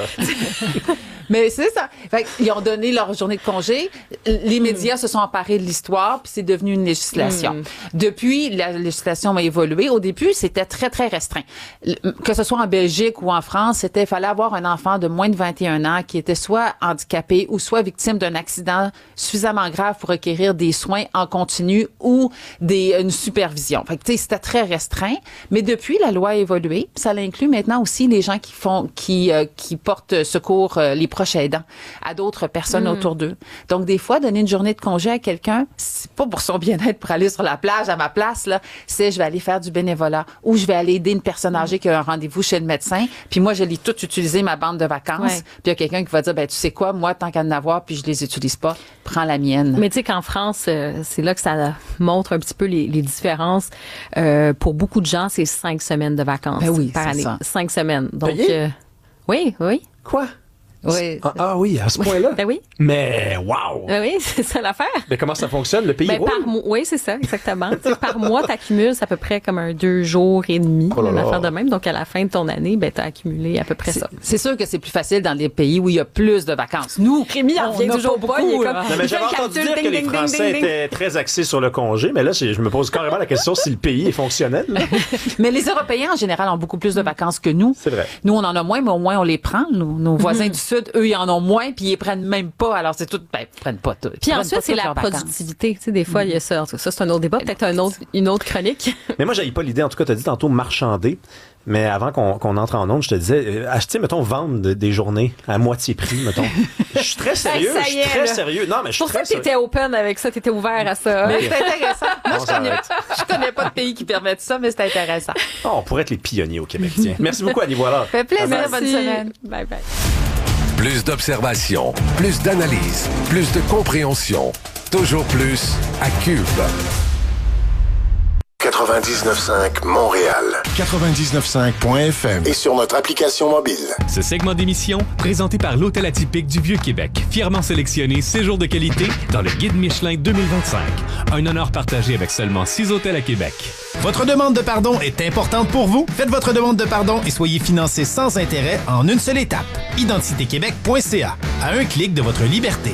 Mais c'est ça. Fait ils ont donné leur journée de congé. Les médias mm. se sont emparés de l'histoire, puis c'est devenu une législation. Mm. Depuis, la législation a évolué. Au début, c'était très, très restreint. Que ce soit en Belgique ou en France, c'était, il fallait avoir un enfant de moins de vingt et un ans qui était soit handicapé ou soit victime d'un accident suffisamment grave pour requérir des soins en continu ou des, une supervision. Fait que, tu sais, c'était très restreint. Mais depuis, la loi a évolué. Ça inclut maintenant aussi les gens qui font, qui, euh, qui portent secours, euh, les proches aidants à d'autres personnes mmh. autour d'eux. Donc, des fois, donner une journée de congé à quelqu'un, c'est pas pour son bien-être pour aller sur la plage à ma place, là. C'est je vais aller faire du bénévolat ou je vais aller aider une personne âgée mmh. qui a un rendez-vous chez le médecin. Puis moi, je l'ai tout utilisé, ma bande de vacances. Ouais. Puis il y a quelqu'un qui va dire, ben tu sais quoi, moi, tant qu'à en avoir, puis je les utilise pas, prends la mienne. Mais tu sais qu'en France, euh, c'est là que ça montre un petit peu les, les différences. Euh, pour beaucoup de gens, c'est cinq semaines de vacances ben oui, par année. Ça. Cinq semaines. Donc, euh, oui, oui. Quoi? Oui. Ah, ah oui, à ce point-là. Ben oui. Mais wow. Ben oui, c'est ça l'affaire. Mais comment ça fonctionne? Le pays ben, roule? Par mois, oui, c'est ça, exactement. Par mois, t'accumules à peu près comme un deux jours et demi, oh une affaire de même. Donc, à la fin de ton année, ben, t'as accumulé à peu près c'est, ça. C'est sûr que c'est plus facile dans les pays où il y a plus de vacances. Nous, Rémi, on revient toujours pas. Il est comme, non, mais j'avais entendu dire que les Français étaient très axés sur le congé, mais là, je me pose carrément la question si le pays est fonctionnel. Mais les Européens, en général, ont beaucoup plus de vacances que nous. C'est vrai. Nous, on en a moins, mais au moins, on les prend. Nos, nos voisins mm-hmm. du Sud, eux, ils en ont moins, puis ils prennent même pas. Alors, c'est tout, ben, ils prennent pas tout. Puis ensuite, c'est la productivité. Tu sais, des fois, il y a ça. Ça, c'est un autre débat. Peut-être un autre, une autre chronique. Mais moi, j'avais pas l'idée. En tout cas, tu as dit tantôt marchander. Mais avant qu'on, qu'on entre en onde, je te disais, euh, acheter, mettons, vendre de, des journées à moitié prix, mettons. Je suis très sérieux. Je suis très là. sérieux. Non, mais je suis très sérieux. Pour ça que t'étais open avec ça, t'étais ouvert à ça. Mais c'est intéressant. Moi, je connais, je connais pas de pays qui permettent ça, mais c'est intéressant. Oh, on pourrait être les pionniers au Québec, tiens. Merci beaucoup, Annie Voilà. Ça fait plaisir. Bonne semaine. Bye bye. Plus d'observation, plus d'analyse, plus de compréhension. Toujours plus à Cube. quatre-vingt-dix-neuf cinq Montréal. quatre-vingt-dix-neuf cinq point F M et sur notre application mobile. Ce segment d'émission, présenté par l'Hôtel Atypique du Vieux-Québec, fièrement sélectionné séjour de qualité dans le Guide Michelin deux mille vingt-cinq. Un honneur partagé avec seulement six hôtels à Québec. Votre demande de pardon est importante pour vous? Faites votre demande de pardon et soyez financé sans intérêt en une seule étape. identité québec point c a. À un clic de votre liberté.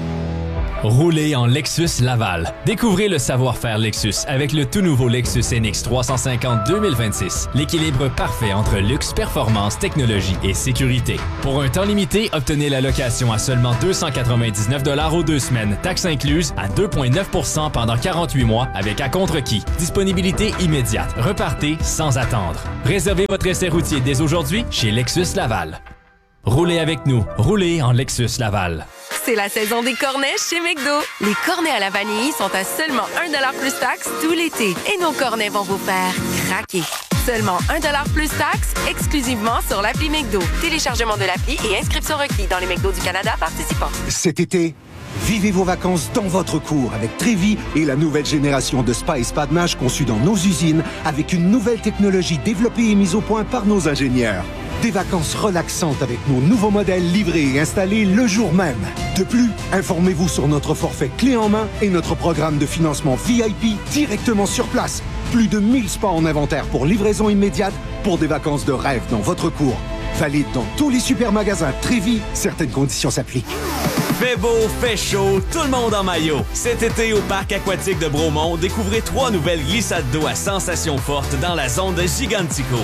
Roulez en Lexus Laval. Découvrez le savoir-faire Lexus avec le tout nouveau Lexus N X trois cent cinquante deux mille vingt-six. L'équilibre parfait entre luxe, performance, technologie et sécurité. Pour un temps limité, obtenez la location à seulement deux cent quatre-vingt-dix-neuf dollars aux deux semaines, taxes incluses, à deux virgule neuf pour cent pendant quarante-huit mois avec à contre-qui. Disponibilité immédiate. Repartez sans attendre. Réservez votre essai routier dès aujourd'hui chez Lexus Laval. Roulez avec nous. Roulez en Lexus Laval. C'est la saison des cornets chez McDo. Les cornets à la vanille sont à seulement un dollar plus taxe tout l'été. Et nos cornets vont vous faire craquer. Seulement un dollar plus taxe, exclusivement sur l'appli McDo. Téléchargement de l'appli et inscription requis dans les McDo du Canada participants. Cet été, vivez vos vacances dans votre cour avec Trévi et la nouvelle génération de spa et spa de nage conçue dans nos usines avec une nouvelle technologie développée et mise au point par nos ingénieurs. Des vacances relaxantes avec nos nouveaux modèles livrés et installés le jour même. De plus, informez-vous sur notre forfait clé en main et notre programme de financement V I P directement sur place. Plus de mille spas en inventaire pour livraison immédiate pour des vacances de rêve dans votre cour. Valide dans tous les supermagasins Trévi. Certaines conditions s'appliquent. Fait beau, fait chaud, tout le monde en maillot. Cet été au parc aquatique de Bromont, découvrez trois nouvelles glissades d'eau à sensations fortes dans la zone de Gigantico.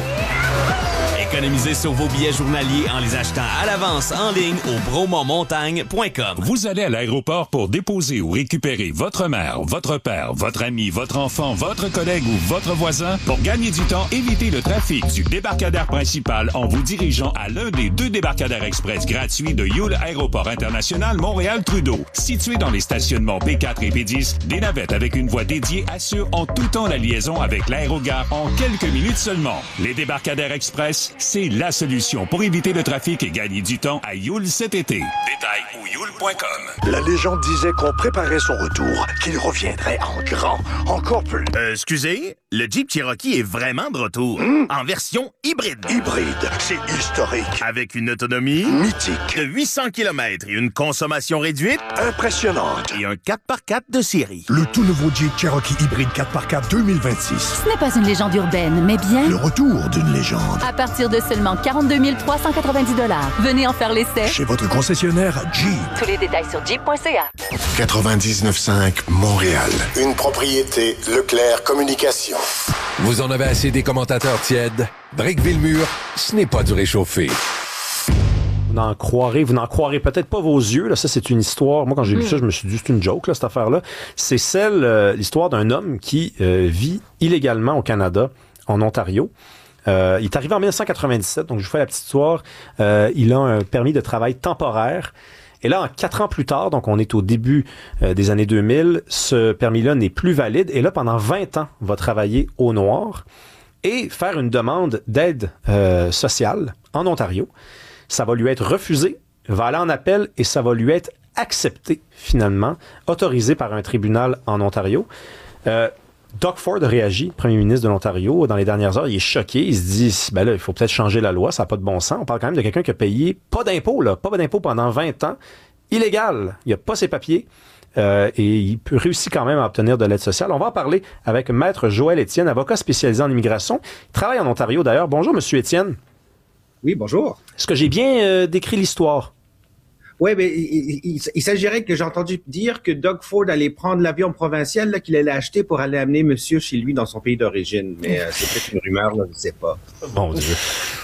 Économisez sur vos billets journaliers en les achetant à l'avance en ligne au bromont montagne point com. Vous allez à l'aéroport pour déposer ou récupérer votre mère, votre père, votre ami, votre enfant, votre collègue ou votre voisin. Pour gagner du temps, évitez le trafic du débarcadère principal en vous dirigeant à l'un des deux débarcadères express gratuits de Yule Aéroport International Montréal-Trudeau. Situé dans les stationnements P quatre et P dix, des navettes avec une voie dédiée assurent en tout temps la liaison avec l'aérogare en quelques minutes seulement. Les débarcadères express, c'est la solution pour éviter le trafic et gagner du temps à Yule cet été. Détails au yule point com. La légende disait qu'on préparait son retour, qu'il reviendrait en grand, encore plus. Euh, excusez, le Jeep Cherokee est vraiment de retour. Mmh. En version hybride. Hybride, c'est historique. Avec une autonomie mythique de huit cents kilomètres et une consommation réduite impressionnante. Et un quatre par quatre de série. Le tout nouveau Jeep Cherokee hybride quatre par quatre deux mille vingt-six. Ce n'est pas une légende urbaine, mais bien le retour d'une légende. À partir de seulement quarante-deux mille trois cent quatre-vingt-dix dollars. Venez en faire l'essai. Chez votre concessionnaire Jeep. Tous les détails sur jeep point c a. quatre-vingt-dix-neuf cinq Montréal. Une propriété Leclerc Communication. Vous en avez assez des commentateurs tièdes? Brickville-Mur, ce n'est pas du réchauffé. Vous n'en croirez, vous n'en croirez peut-être pas vos yeux. Là, ça, c'est une histoire. Moi, quand j'ai lu ça, je me suis dit, c'est une joke, là, cette affaire-là. C'est celle, euh, l'histoire d'un homme qui euh, vit illégalement au Canada, en Ontario. Euh, il est arrivé en dix-neuf cent quatre-vingt-dix-sept, donc je vous fais la petite histoire. Euh, il a un permis de travail temporaire. Et là, en quatre ans plus tard, donc on est au début euh, des années deux mille, ce permis-là n'est plus valide. Et là, pendant vingt ans, va travailler au noir et faire une demande d'aide euh, sociale en Ontario. Ça va lui être refusé, va aller en appel et ça va lui être accepté finalement, autorisé par un tribunal en Ontario. Euh, Doug Ford réagit, premier ministre de l'Ontario, dans les dernières heures. Il est choqué. Il se dit, ben là, il faut peut-être changer la loi. Ça n'a pas de bon sens. On parle quand même de quelqu'un qui a payé pas d'impôts, là, pas d'impôts pendant vingt ans. Illégal. Il n'a pas ses papiers. Euh, et il peut réussir quand même à obtenir de l'aide sociale. On va en parler avec Maître Joël Étienne, avocat spécialisé en immigration. Il travaille en Ontario, d'ailleurs. Bonjour, Monsieur Étienne. Oui, bonjour. Est-ce que j'ai bien euh, décrit l'histoire? Oui, mais il, il, il s'agirait que j'ai entendu dire que Doug Ford allait prendre l'avion provincial là, qu'il allait acheter pour aller amener monsieur chez lui dans son pays d'origine. Mais euh, c'est peut-être une rumeur, là, je ne sais pas. Bon Dieu.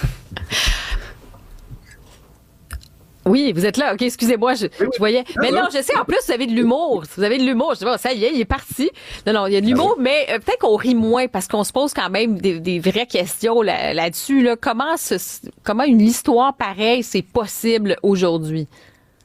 Oui, vous êtes là. OK, excusez-moi, je, je voyais. Ah, mais non, je sais, en plus, vous avez de l'humour. Vous avez de l'humour. Je dis, bon, ça y est, il est parti. Non, non, il y a de l'humour, ah, oui. mais euh, peut-être qu'on rit moins parce qu'on se pose quand même des, des vraies questions là, là-dessus. Là. Comment, ce, comment une histoire pareille, c'est possible aujourd'hui?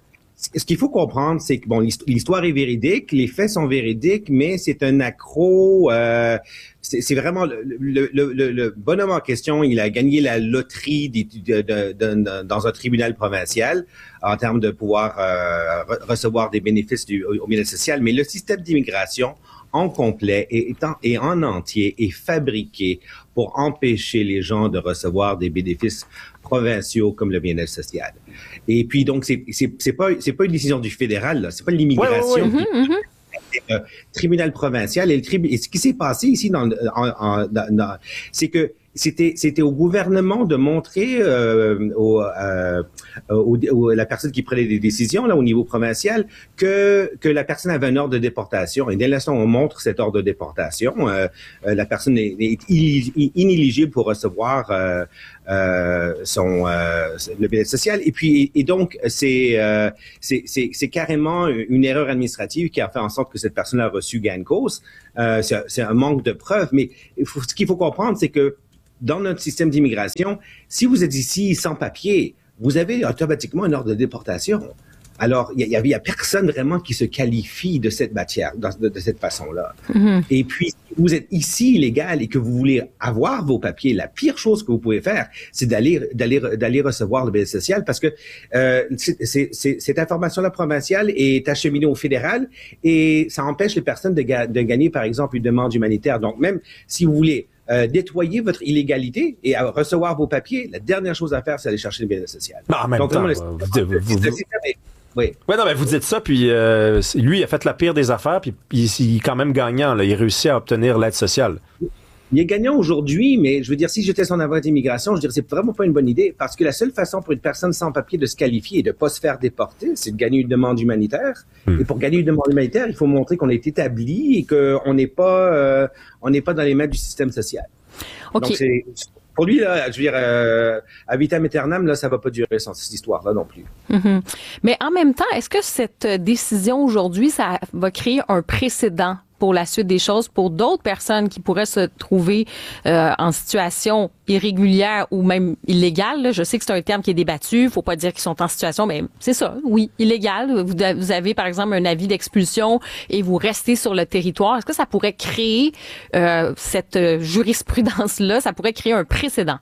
ce qu'il faut comprendre, c'est que bon, l'histoire est véridique, les faits sont véridiques, mais c'est un accro. Euh, c'est, c'est vraiment le, le, le, le bonhomme en question. Il a gagné la loterie de, de, de, de, dans un tribunal provincial en termes de pouvoir euh, re- recevoir des bénéfices du, au, au bien-être social. Mais le système d'immigration en complet et, et en entier est fabriqué pour empêcher les gens de recevoir des bénéfices provinciaux comme le bien-être social. Et puis donc c'est c'est c'est pas c'est pas une décision du fédéral là, c'est pas l'immigration. Ouais, ouais, ouais. Qui... C'est le tribunal provincial et le tribunal. Et ce qui s'est passé ici dans, en, en, dans, dans c'est que c'était c'était au gouvernement de montrer euh, au, euh, au, au la personne qui prenait des décisions là au niveau provincial que que la personne avait un ordre de déportation, et dès l'instant où on montre cet ordre de déportation, euh, euh, la personne est, est inéligible pour recevoir euh, euh, son euh, le bien-être social. Et puis et, et donc c'est euh, c'est c'est c'est carrément une erreur administrative qui a fait en sorte que cette personne a reçu gain de cause. Euh, c'est, c'est un manque de preuves, mais il faut, ce qu'il faut comprendre, c'est que dans notre système d'immigration, si vous êtes ici sans papier, vous avez automatiquement un ordre de déportation. Alors, il y a, y a personne vraiment qui se qualifie de cette matière, de, de cette façon-là. Mm-hmm. Et puis, si vous êtes ici illégal et que vous voulez avoir vos papiers, la pire chose que vous pouvez faire, c'est d'aller d'aller d'aller recevoir le bien social, parce que euh, c'est, c'est, c'est, cette information-là provinciale est acheminée au fédéral et ça empêche les personnes de, ga- de gagner, par exemple, une demande humanitaire. Donc, même si vous voulez Euh, nettoyer votre illégalité et à recevoir vos papiers, la dernière chose à faire, c'est aller chercher le bien-être social. Non, en même Donc, temps, vraiment, vous, le, vous, le, vous, le, vous, le, oui. Ouais, non, mais vous dites ça, puis euh, lui, il a fait la pire des affaires, puis il, il est quand même gagnant. Là, il réussit à obtenir l'aide sociale. Il est gagnant aujourd'hui, mais je veux dire, si j'étais son avocat d'immigration, je dirais que c'est vraiment pas une bonne idée, parce que la seule façon pour une personne sans papier de se qualifier et de pas se faire déporter, c'est de gagner une demande humanitaire. Hmm. Et pour gagner une demande humanitaire, il faut montrer qu'on est établi et qu'on n'est pas, euh, on n'est pas dans les mains du système social. Okay. Donc c'est pour lui là, je veux dire, euh, à vitam aeternam là, ça va pas durer sans cette histoire là non plus. Mm-hmm. Mais en même temps, est-ce que cette décision aujourd'hui, ça va créer un précédent pour la suite des choses pour d'autres personnes qui pourraient se trouver euh, en situation irrégulière ou même illégale? Là. Je sais que c'est un terme qui est débattu. Faut pas dire qu'ils sont en situation, mais c'est ça, oui, illégal. Vous, vous avez, par exemple, un avis d'expulsion et vous restez sur le territoire. Est-ce que ça pourrait créer euh, cette jurisprudence-là? Ça pourrait créer un précédent?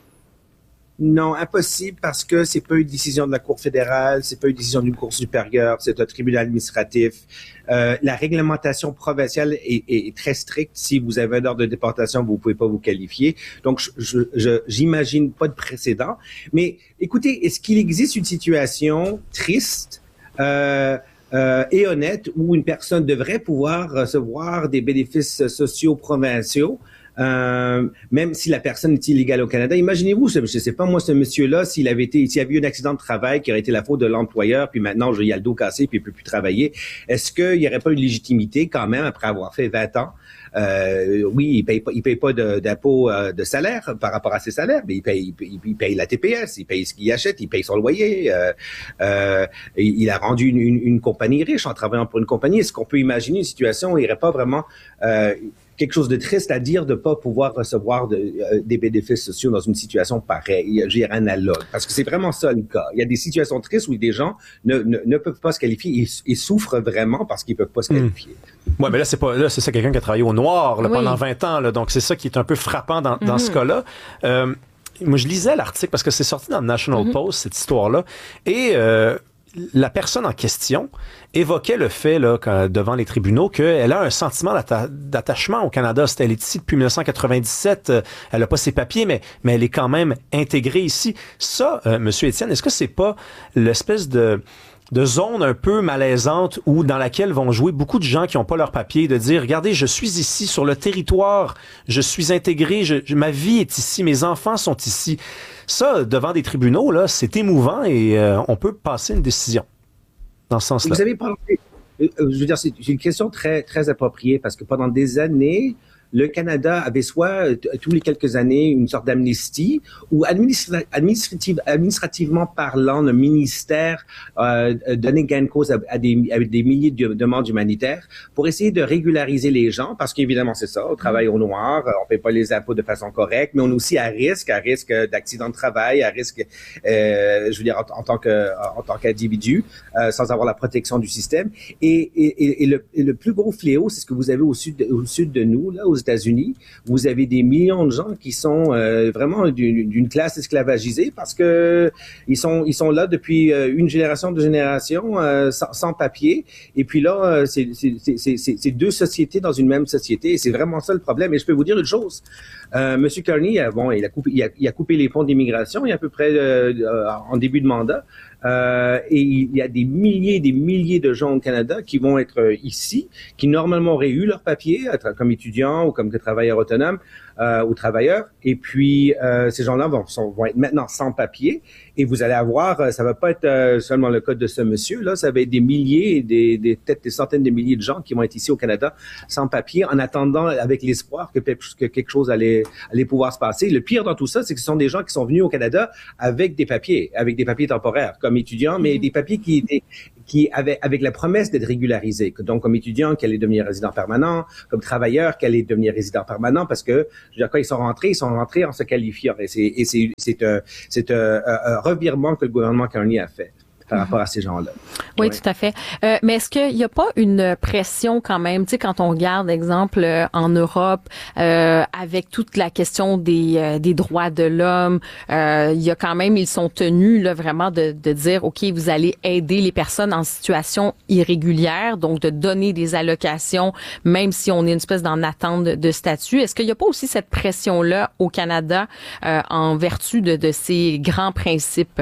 Non, impossible, parce que c'est pas une décision de la Cour fédérale, c'est pas une décision d'une Cour supérieure, c'est un tribunal administratif. Euh, la réglementation provinciale est, est très stricte. Si vous avez un ordre de déportation, vous pouvez pas vous qualifier. Donc, je, je, je, j'imagine pas de précédent. Mais écoutez, est-ce qu'il existe une situation triste euh, euh, et honnête où une personne devrait pouvoir recevoir des bénéfices sociaux provinciaux? Euh, même si la personne est illégale au Canada, imaginez-vous, je sais pas moi, ce monsieur-là, s'il avait été, s'il avait eu un accident de travail qui aurait été la faute de l'employeur, puis maintenant il a le dos cassé, puis il peut plus travailler, est-ce qu'il y aurait pas une légitimité quand même après avoir fait vingt ans? Euh, oui, il paye pas, il paye pas de, d'impôt euh, de salaire par rapport à ses salaires, mais il paye, il paye, il paye la T P S, il paye ce qu'il achète, il paye son loyer. Euh, euh, il a rendu une, une, une compagnie riche en travaillant pour une compagnie. Est-ce qu'on peut imaginer une situation où il n'y aurait pas vraiment euh, quelque chose de triste à dire de pas pouvoir recevoir de, euh, des bénéfices sociaux dans une situation pareille, je dirais analogue, parce que c'est vraiment ça le cas. Il y a des situations tristes où des gens ne, ne, ne peuvent pas se qualifier et, et souffrent vraiment parce qu'ils peuvent pas se qualifier. Mmh. Ouais, mais là c'est pas là c'est ça quelqu'un qui a travaillé au noir là, oui. pendant vingt ans là, donc c'est ça qui est un peu frappant dans, dans mmh. ce cas-là. Euh, moi je lisais l'article parce que c'est sorti dans le National mmh. Post cette histoire-là et euh, la personne en question évoquait le fait là, devant les tribunaux qu'elle a un sentiment d'atta- d'attachement au Canada. Elle est ici depuis dix-neuf cent quatre-vingt-dix-sept. Elle n'a pas ses papiers, mais, mais elle est quand même intégrée ici. Ça, euh, Monsieur Étienne, est-ce que c'est pas l'espèce de de zone un peu malaisante où dans laquelle vont jouer beaucoup de gens qui n'ont pas leurs papiers, de dire, regardez, je suis ici sur le territoire, je suis intégré, je, je, ma vie est ici, mes enfants sont ici. Ça, devant des tribunaux, là, c'est émouvant et euh, on peut passer une décision dans ce sens-là. Vous avez parlé, euh, je veux dire, c'est une question très très appropriée parce que pendant des années, le Canada avait soit t- tous les quelques années une sorte d'amnistie ou administra- administrative, administrativement parlant, le ministère euh, donnait gain de cause à, à, des, à des milliers de demandes humanitaires pour essayer de régulariser les gens, parce qu'évidemment c'est ça, on travaille au noir, on paie pas les impôts de façon correcte, mais on est aussi à risque, à risque d'accident de travail, à risque, euh, je veux dire en, en tant que en tant qu'individu, euh, sans avoir la protection du système. Et, et, et, le, et le plus gros fléau, c'est ce que vous avez au sud, au sud de nous, là, aux États-Unis. Vous avez des millions de gens qui sont euh, vraiment d'une, d'une classe esclavagisée parce que ils sont, ils sont là depuis euh, une génération, deux générations, euh, sans, sans papier. Et puis là, euh, c'est, c'est, c'est, c'est, c'est deux sociétés dans une même société. Et c'est vraiment ça le problème. Et je peux vous dire une chose. Euh, Monsieur Carney, euh, bon, il a coupé, il a, il a coupé les ponts d'immigration il y a à peu près euh, euh, en début de mandat. Euh, et il y a des milliers et des milliers de gens au Canada qui vont être euh, ici, qui normalement auraient eu leur papier comme étudiants ou comme travailleurs autonomes euh, ou travailleurs. Et puis, euh, ces gens-là vont, sont, vont être maintenant sans papier. Et vous allez avoir, ça va pas être euh, seulement le cas de ce monsieur-là, ça va être des milliers, des, des, peut-être des centaines de milliers de gens qui vont être ici au Canada sans papier, en attendant avec l'espoir que, que quelque chose allait, allait pouvoir se passer. Le pire dans tout ça, c'est que ce sont des gens qui sont venus au Canada avec des papiers, avec des papiers temporaires, comme étudiants, mais des papiers qui étaient, qui avaient, avec la promesse d'être régularisés. Donc, comme étudiants, qui allaient devenir résidents permanents, comme travailleurs, qui allaient devenir résidents permanents, parce que, je veux dire, quand ils sont rentrés, ils sont rentrés en se qualifiant. Et c'est, et c'est, c'est un, c'est un, un revirement que le gouvernement Carney a fait par rapport à ces gens-là. Oui, ouais. tout à fait. Euh, mais est-ce qu'il n'y a pas une pression quand même, tu sais, quand on regarde, exemple, euh, en Europe, euh, avec toute la question des, euh, des droits de l'homme, euh, il y a quand même, ils sont tenus là vraiment de, de dire, OK, vous allez aider les personnes en situation irrégulière, donc de donner des allocations, même si on est une espèce d'en attente de, de statut. Est-ce qu'il n'y a pas aussi cette pression-là au Canada euh, en vertu de, de ces grands principes?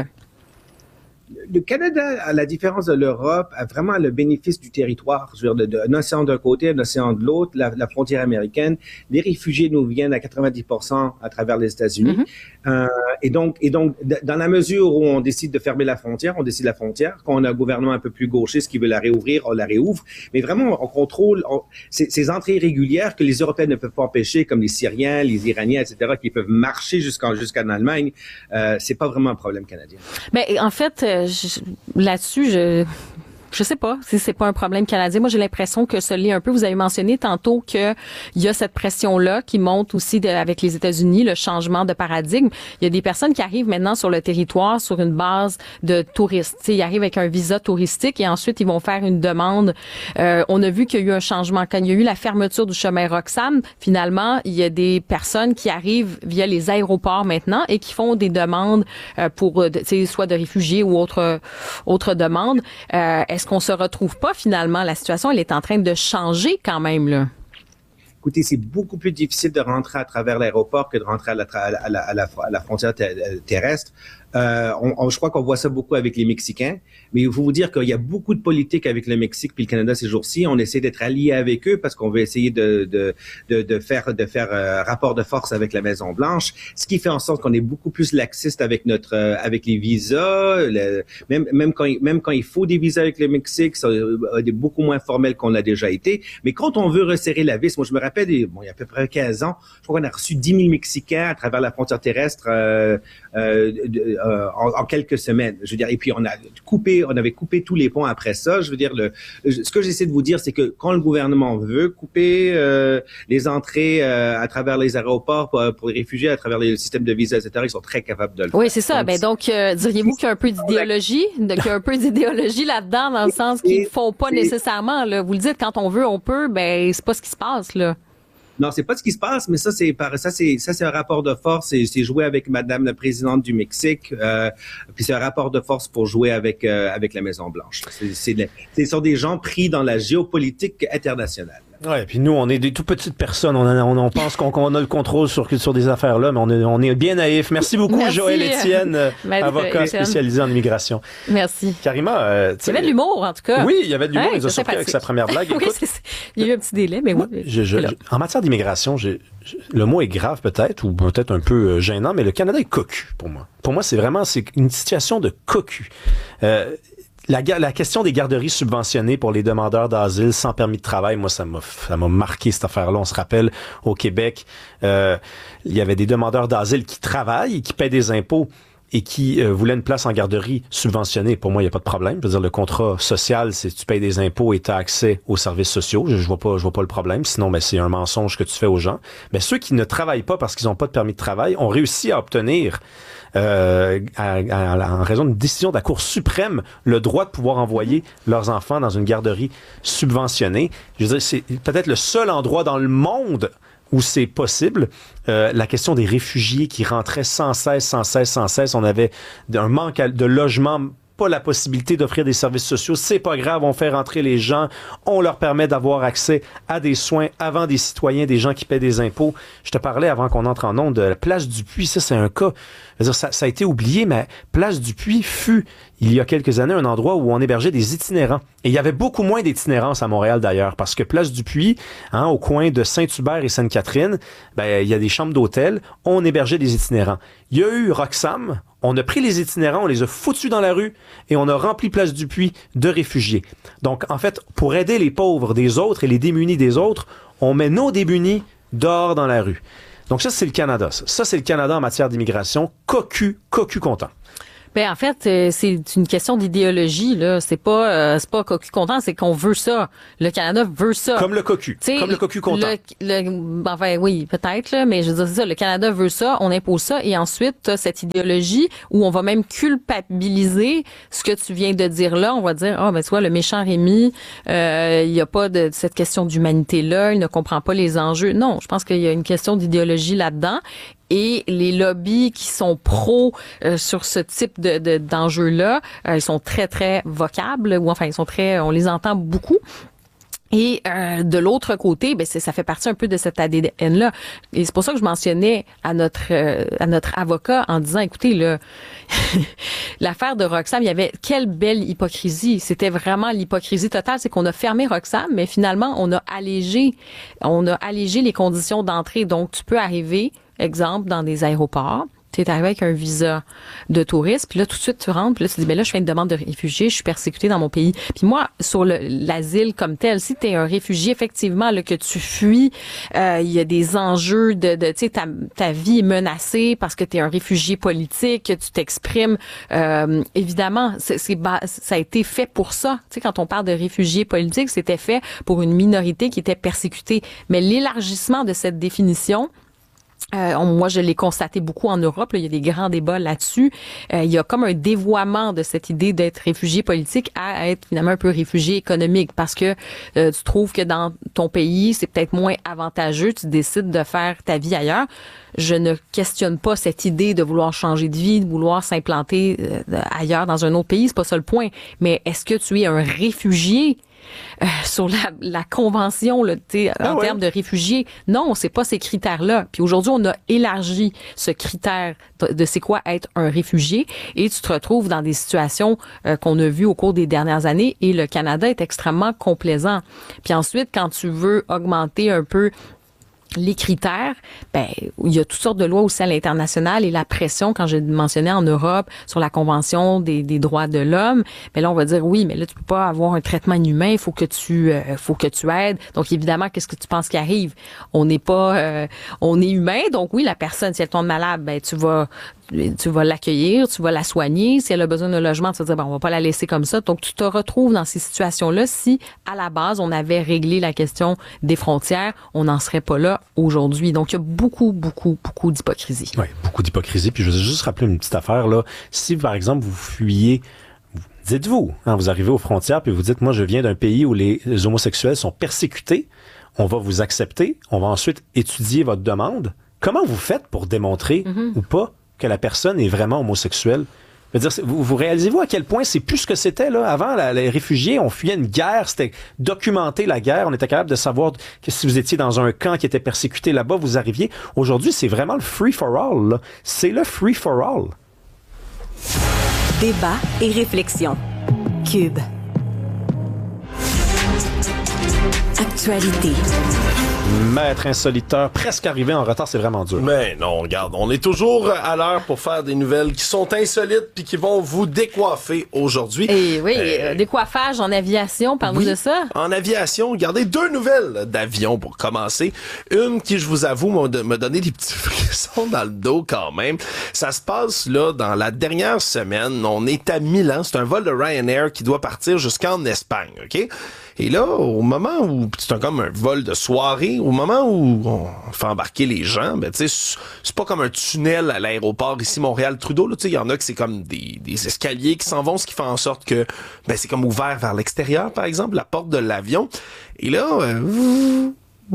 Le Canada, à la différence de l'Europe, a vraiment le bénéfice du territoire. Je veux dire, de, de, un océan d'un côté, un océan de l'autre, la, la frontière américaine. Les réfugiés nous viennent à quatre-vingt-dix pour cent à travers les États-Unis. Mm-hmm. Euh, et donc, et donc, dans la mesure où on décide de fermer la frontière, on décide la frontière. Quand on a un gouvernement un peu plus gauchiste qui veut la réouvrir, on la réouvre. Mais vraiment, on contrôle on, ces, ces entrées régulières que les Européens ne peuvent pas empêcher, comme les Syriens, les Iraniens, et cetera, qui peuvent marcher jusqu'en jusqu'en Allemagne. Euh, c'est pas vraiment un problème canadien. Ben, en fait, Je, là-dessus, je je sais pas si c'est pas un problème canadien. Moi, j'ai l'impression que ce l'est un peu. Vous avez mentionné tantôt que il y a cette pression-là qui monte aussi de, avec les États-Unis, le changement de paradigme. Il y a des personnes qui arrivent maintenant sur le territoire sur une base de touristes. T'sais, ils arrivent avec un visa touristique et ensuite ils vont faire une demande. Euh, on a vu qu'il y a eu un changement. Quand il y a eu la fermeture du chemin Roxham, finalement, il y a des personnes qui arrivent via les aéroports maintenant et qui font des demandes euh, pour, t'sais, soit de réfugiés ou autre autre demande. Euh, Est-ce qu'on se retrouve pas finalement? La situation, elle est en train de changer quand même, là. Écoutez, c'est beaucoup plus difficile de rentrer à travers l'aéroport que de rentrer à la, à la, à la, à la frontière terrestre. Euh, on, on, je crois qu'on voit ça beaucoup avec les Mexicains, mais il faut vous dire qu'il y a beaucoup de politique avec le Mexique puis le Canada ces jours-ci. On essaie d'être alliés avec eux parce qu'on veut essayer de, de, de, de faire, de faire euh, rapport de force avec la Maison Blanche, ce qui fait en sorte qu'on est beaucoup plus laxiste avec notre, euh, avec les visas. Le, même, même quand, même quand il faut des visas avec le Mexique, ça est beaucoup moins formel qu'on a déjà été. Mais quand on veut resserrer la vis, moi je me rappelle, bon, il y a à peu près quinze ans, je crois qu'on a reçu dix mille Mexicains à travers la frontière terrestre. Euh, euh, de, Euh, en, en quelques semaines. Je veux dire, et puis on a coupé, on avait coupé tous les ponts après ça. Je veux dire, le, ce que j'essaie de vous dire, c'est que quand le gouvernement veut couper euh, les entrées euh, à travers les aéroports pour, pour les réfugiés, à travers les systèmes de visas, et cetera, ils sont très capables de le faire. Oui, c'est ça. Donc, ben donc, euh, diriez-vous qu'il y a un peu d'idéologie, qu'il y a un peu d'idéologie là-dedans, dans le sens qu'il ne faut pas nécessairement. Là, vous le dites, quand on veut, on peut. Ben, c'est pas ce qui se passe là. Non, c'est pas ce qui se passe, mais ça c'est par ça c'est ça c'est un rapport de force. C'est, c'est jouer avec Madame la présidente du Mexique, euh, puis c'est un rapport de force pour jouer avec euh, avec la Maison Blanche. C'est, c'est, c'est, ce sont des gens pris dans la géopolitique internationale. Ouais, puis nous, on est des tout petites personnes. On, a, on, on pense qu'on, qu'on a le contrôle sur, sur des affaires là, mais on est, on est bien naïfs. Merci beaucoup, Merci. Joël Etienne, avocat spécialisé en immigration. Merci. Karima, euh, il y avait de l'humour, en tout cas. Oui, il y avait de l'humour. Hey, il nous a surpris avec sa première blague. Oui, Écoute, c'est, c'est, il y a eu un petit délai, mais oui. Je, je, je, en matière d'immigration, j'ai, je, le mot est grave peut-être, ou peut-être un peu gênant, mais le Canada est cocu pour moi. Pour moi, c'est vraiment c'est une situation de cocu. Euh, La, la question des garderies subventionnées pour les demandeurs d'asile sans permis de travail, moi, ça m'a, ça m'a marqué cette affaire-là. On se rappelle, au Québec, euh, il y avait des demandeurs d'asile qui travaillent, qui paient des impôts et qui euh, voulaient une place en garderie subventionnée. Pour moi, il n'y a pas de problème. Je veux dire, le contrat social, c'est tu payes des impôts et tu as accès aux services sociaux. Je, je vois pas, je vois pas le problème. Sinon, ben, c'est un mensonge que tu fais aux gens. Mais ceux qui ne travaillent pas parce qu'ils n'ont pas de permis de travail ont réussi à obtenir Euh, à, à, à, en raison d'une décision de la Cour suprême, le droit de pouvoir envoyer leurs enfants dans une garderie subventionnée. Je veux dire, c'est peut-être le seul endroit dans le monde où c'est possible. Euh, la question des réfugiés qui rentraient sans cesse, sans cesse, sans cesse. On avait un manque de logement, pas la possibilité d'offrir des services sociaux. C'est pas grave, on fait rentrer les gens, on leur permet d'avoir accès à des soins avant des citoyens, des gens qui paient des impôts. Je te parlais avant qu'on entre en onde de la Place du Puy, ça c'est un cas. Je veux dire, ça, ça a été oublié, mais Place du Puy fut, il y a quelques années, un endroit où on hébergeait des itinérants. Et il y avait beaucoup moins d'itinérance à Montréal d'ailleurs, parce que Place du Puy, hein, au coin de Saint-Hubert et Sainte-Catherine, ben, il y a des chambres d'hôtel, on hébergeait des itinérants. Il y a eu Roxham, on a pris les itinérants, on les a foutus dans la rue et on a rempli Place du Puy de réfugiés. Donc, en fait, pour aider les pauvres des autres et les démunis des autres, on met nos démunis dehors dans la rue. Donc ça, c'est le Canada. Ça, ça c'est le Canada en matière d'immigration. Cocu, cocu content. Ben en fait, euh, c'est une question d'idéologie là. C'est pas, euh, c'est pas cocu content, c'est qu'on veut ça. Le Canada veut ça. Comme le cocu. T'sais, comme le cocu content. Le, le, enfin oui, peut-être là, mais je veux dire c'est ça. Le Canada veut ça, on impose ça, et ensuite t'as cette idéologie où on va même culpabiliser ce que tu viens de dire là. On va dire ah oh, ben tu vois le méchant Rémi, euh, il y a pas de cette question d'humanité là, il ne comprend pas les enjeux. Non, je pense qu'il y a une question d'idéologie là-dedans. Et les lobbies qui sont pros euh, sur ce type de, de d'enjeux-là, euh, ils sont très, très vocables, ou enfin, ils sont très, on les entend beaucoup. Et euh, de l'autre côté, ben c'est, ça fait partie un peu de cet A D N-là. Et c'est pour ça que je mentionnais à notre euh, à notre avocat en disant, écoutez, là, l'affaire de Roxham, il y avait quelle belle hypocrisie. C'était vraiment l'hypocrisie totale. C'est qu'on a fermé Roxham, mais finalement, on a allégé, on a allégé les conditions d'entrée. Donc, tu peux arriver, exemple, dans des aéroports. Tu es arrivé avec un visa de touriste, puis là, tout de suite, tu rentres, puis là, tu dis, ben là, je fais une demande de réfugié, je suis persécuté dans mon pays. Puis moi, sur le, l'asile comme tel, si tu es un réfugié, effectivement, là, que tu fuis, euh, il y a des enjeux de, de tu sais, ta, ta vie est menacée parce que tu es un réfugié politique, que tu t'exprimes. Euh, évidemment, c'est, c'est, ça a été fait pour ça. Tu sais, quand on parle de réfugiés politiques, c'était fait pour une minorité qui était persécutée. Mais l'élargissement de cette définition, Euh, on, moi, je l'ai constaté beaucoup en Europe. Là, il y a des grands débats là-dessus. Euh, il y a comme un dévoiement de cette idée d'être réfugié politique à être finalement un peu réfugié économique, parce que euh, tu trouves que dans ton pays, c'est peut-être moins avantageux. Tu décides de faire ta vie ailleurs. Je ne questionne pas cette idée de vouloir changer de vie, de vouloir s'implanter euh, ailleurs dans un autre pays. C'est pas ça le point. Mais est-ce que tu es un réfugié? Euh, sur la, la convention là, ah en ouais. termes de réfugiés, non, c'est pas ces critères-là. Puis aujourd'hui, on a élargi ce critère de, de c'est quoi être un réfugié, et tu te retrouves dans des situations euh, qu'on a vues au cours des dernières années, et le Canada est extrêmement complaisant. Puis ensuite, quand tu veux augmenter un peu les critères, ben il y a toutes sortes de lois aussi à l'international, et la pression, quand j'ai mentionné en Europe sur la Convention des, des droits de l'homme, ben là on va dire oui, mais là tu peux pas avoir un traitement inhumain, il faut que tu euh, faut que tu aides. Donc évidemment, qu'est-ce que tu penses qui arrive? On n'est pas euh, on est humain, donc oui, la personne, si elle tombe malade, ben tu vas tu vas l'accueillir, tu vas la soigner. Si elle a besoin d'un logement, tu vas dire, ben, on va pas la laisser comme ça. Donc, tu te retrouves dans ces situations-là. Si, à la base, on avait réglé la question des frontières, on n'en serait pas là aujourd'hui. Donc, il y a beaucoup, beaucoup, beaucoup d'hypocrisie. Oui, beaucoup d'hypocrisie. Puis, je veux juste rappeler une petite affaire, là. Si, par exemple, vous fuyez, dites-vous, hein, vous arrivez aux frontières, puis vous dites, moi, je viens d'un pays où les homosexuels sont persécutés. On va vous accepter. On va ensuite étudier votre demande. Comment vous faites pour démontrer mm-hmm. ou pas que la personne est vraiment homosexuelle? Je veux dire, vous, vous réalisez-vous à quel point c'est plus ce que c'était là avant? La, les réfugiés, on fuyait une guerre, c'était documenter la guerre, on était capable de savoir que si vous étiez dans un camp qui était persécuté là-bas, vous arriviez. Aujourd'hui, c'est vraiment le free for all. Là. C'est le free for all. Débat et réflexion. Cube. Actualité. Maître insoliteur, presque arrivé en retard, c'est vraiment dur. Mais non, regarde, on est toujours à l'heure pour faire des nouvelles qui sont insolites puis qui vont vous décoiffer aujourd'hui. Et oui, euh, décoiffage en aviation, parle-nous oui, de ça. En aviation, regardez, deux nouvelles d'avion pour commencer. Une qui, je vous avoue, m'a, m'a donné des petits frissons dans le dos quand même. Ça se passe là dans la dernière semaine. On est à Milan. C'est un vol de Ryanair qui doit partir jusqu'en Espagne, OK? Et là, au moment où, c'est comme un vol de soirée, au moment où on fait embarquer les gens, ben tu sais, c'est pas comme un tunnel à l'aéroport ici Montréal-Trudeau, là, tu sais, il y en a que c'est comme des, des escaliers qui s'en vont, ce qui fait en sorte que, ben c'est comme ouvert vers l'extérieur, par exemple, la porte de l'avion. Et là, euh,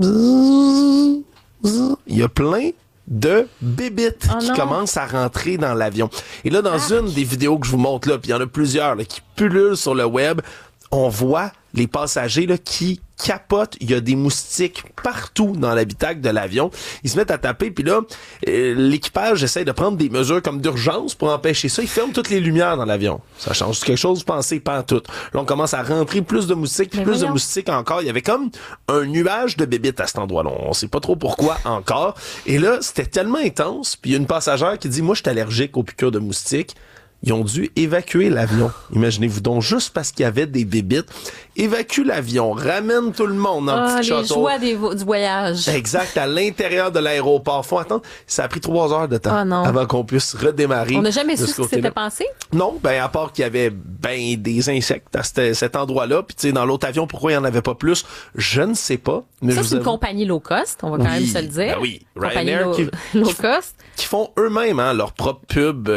il y a plein de bébites oh qui non. commencent à rentrer dans l'avion. Et là, dans ah. une des vidéos que je vous montre là, puis il y en a plusieurs là, qui pullulent sur le web, on voit les passagers là, qui capotent. Il y a des moustiques partout dans l'habitacle de l'avion. Ils se mettent à taper, puis là, euh, l'équipage essaie de prendre des mesures comme d'urgence pour empêcher ça. Ils ferment toutes les lumières dans l'avion. Ça change quelque chose, vous pensez, pas en tout. Là, on commence à rentrer plus de moustiques, puis plus voyons. de moustiques encore. Il y avait comme un nuage de bébites à cet endroit-là. On sait pas trop pourquoi encore. Et là, c'était tellement intense, puis il y a une passagère qui dit « Moi, je suis allergique aux piqûres de moustiques ». Ils ont dû évacuer l'avion. Imaginez-vous donc, juste parce qu'il y avait des bébites. Évacue l'avion, ramène tout le monde en ah, château. Les joies des vo- du voyage. Exact, à l'intérieur de l'aéroport. Faut attendre. Ça a pris trois heures de temps oh avant qu'on puisse redémarrer. On n'a jamais su ce qui s'était passé? Non, ben à part qu'il y avait ben des insectes à cet, cet endroit-là. Puis tu sais, dans l'autre avion, pourquoi il n'y en avait pas plus? Je ne sais pas. Mais ça, je c'est une avoue... compagnie low cost, on va quand oui, même se le dire. Ben oui, compagnie Ryanair low, qui, low cost. Qui font eux-mêmes hein, leur propre pub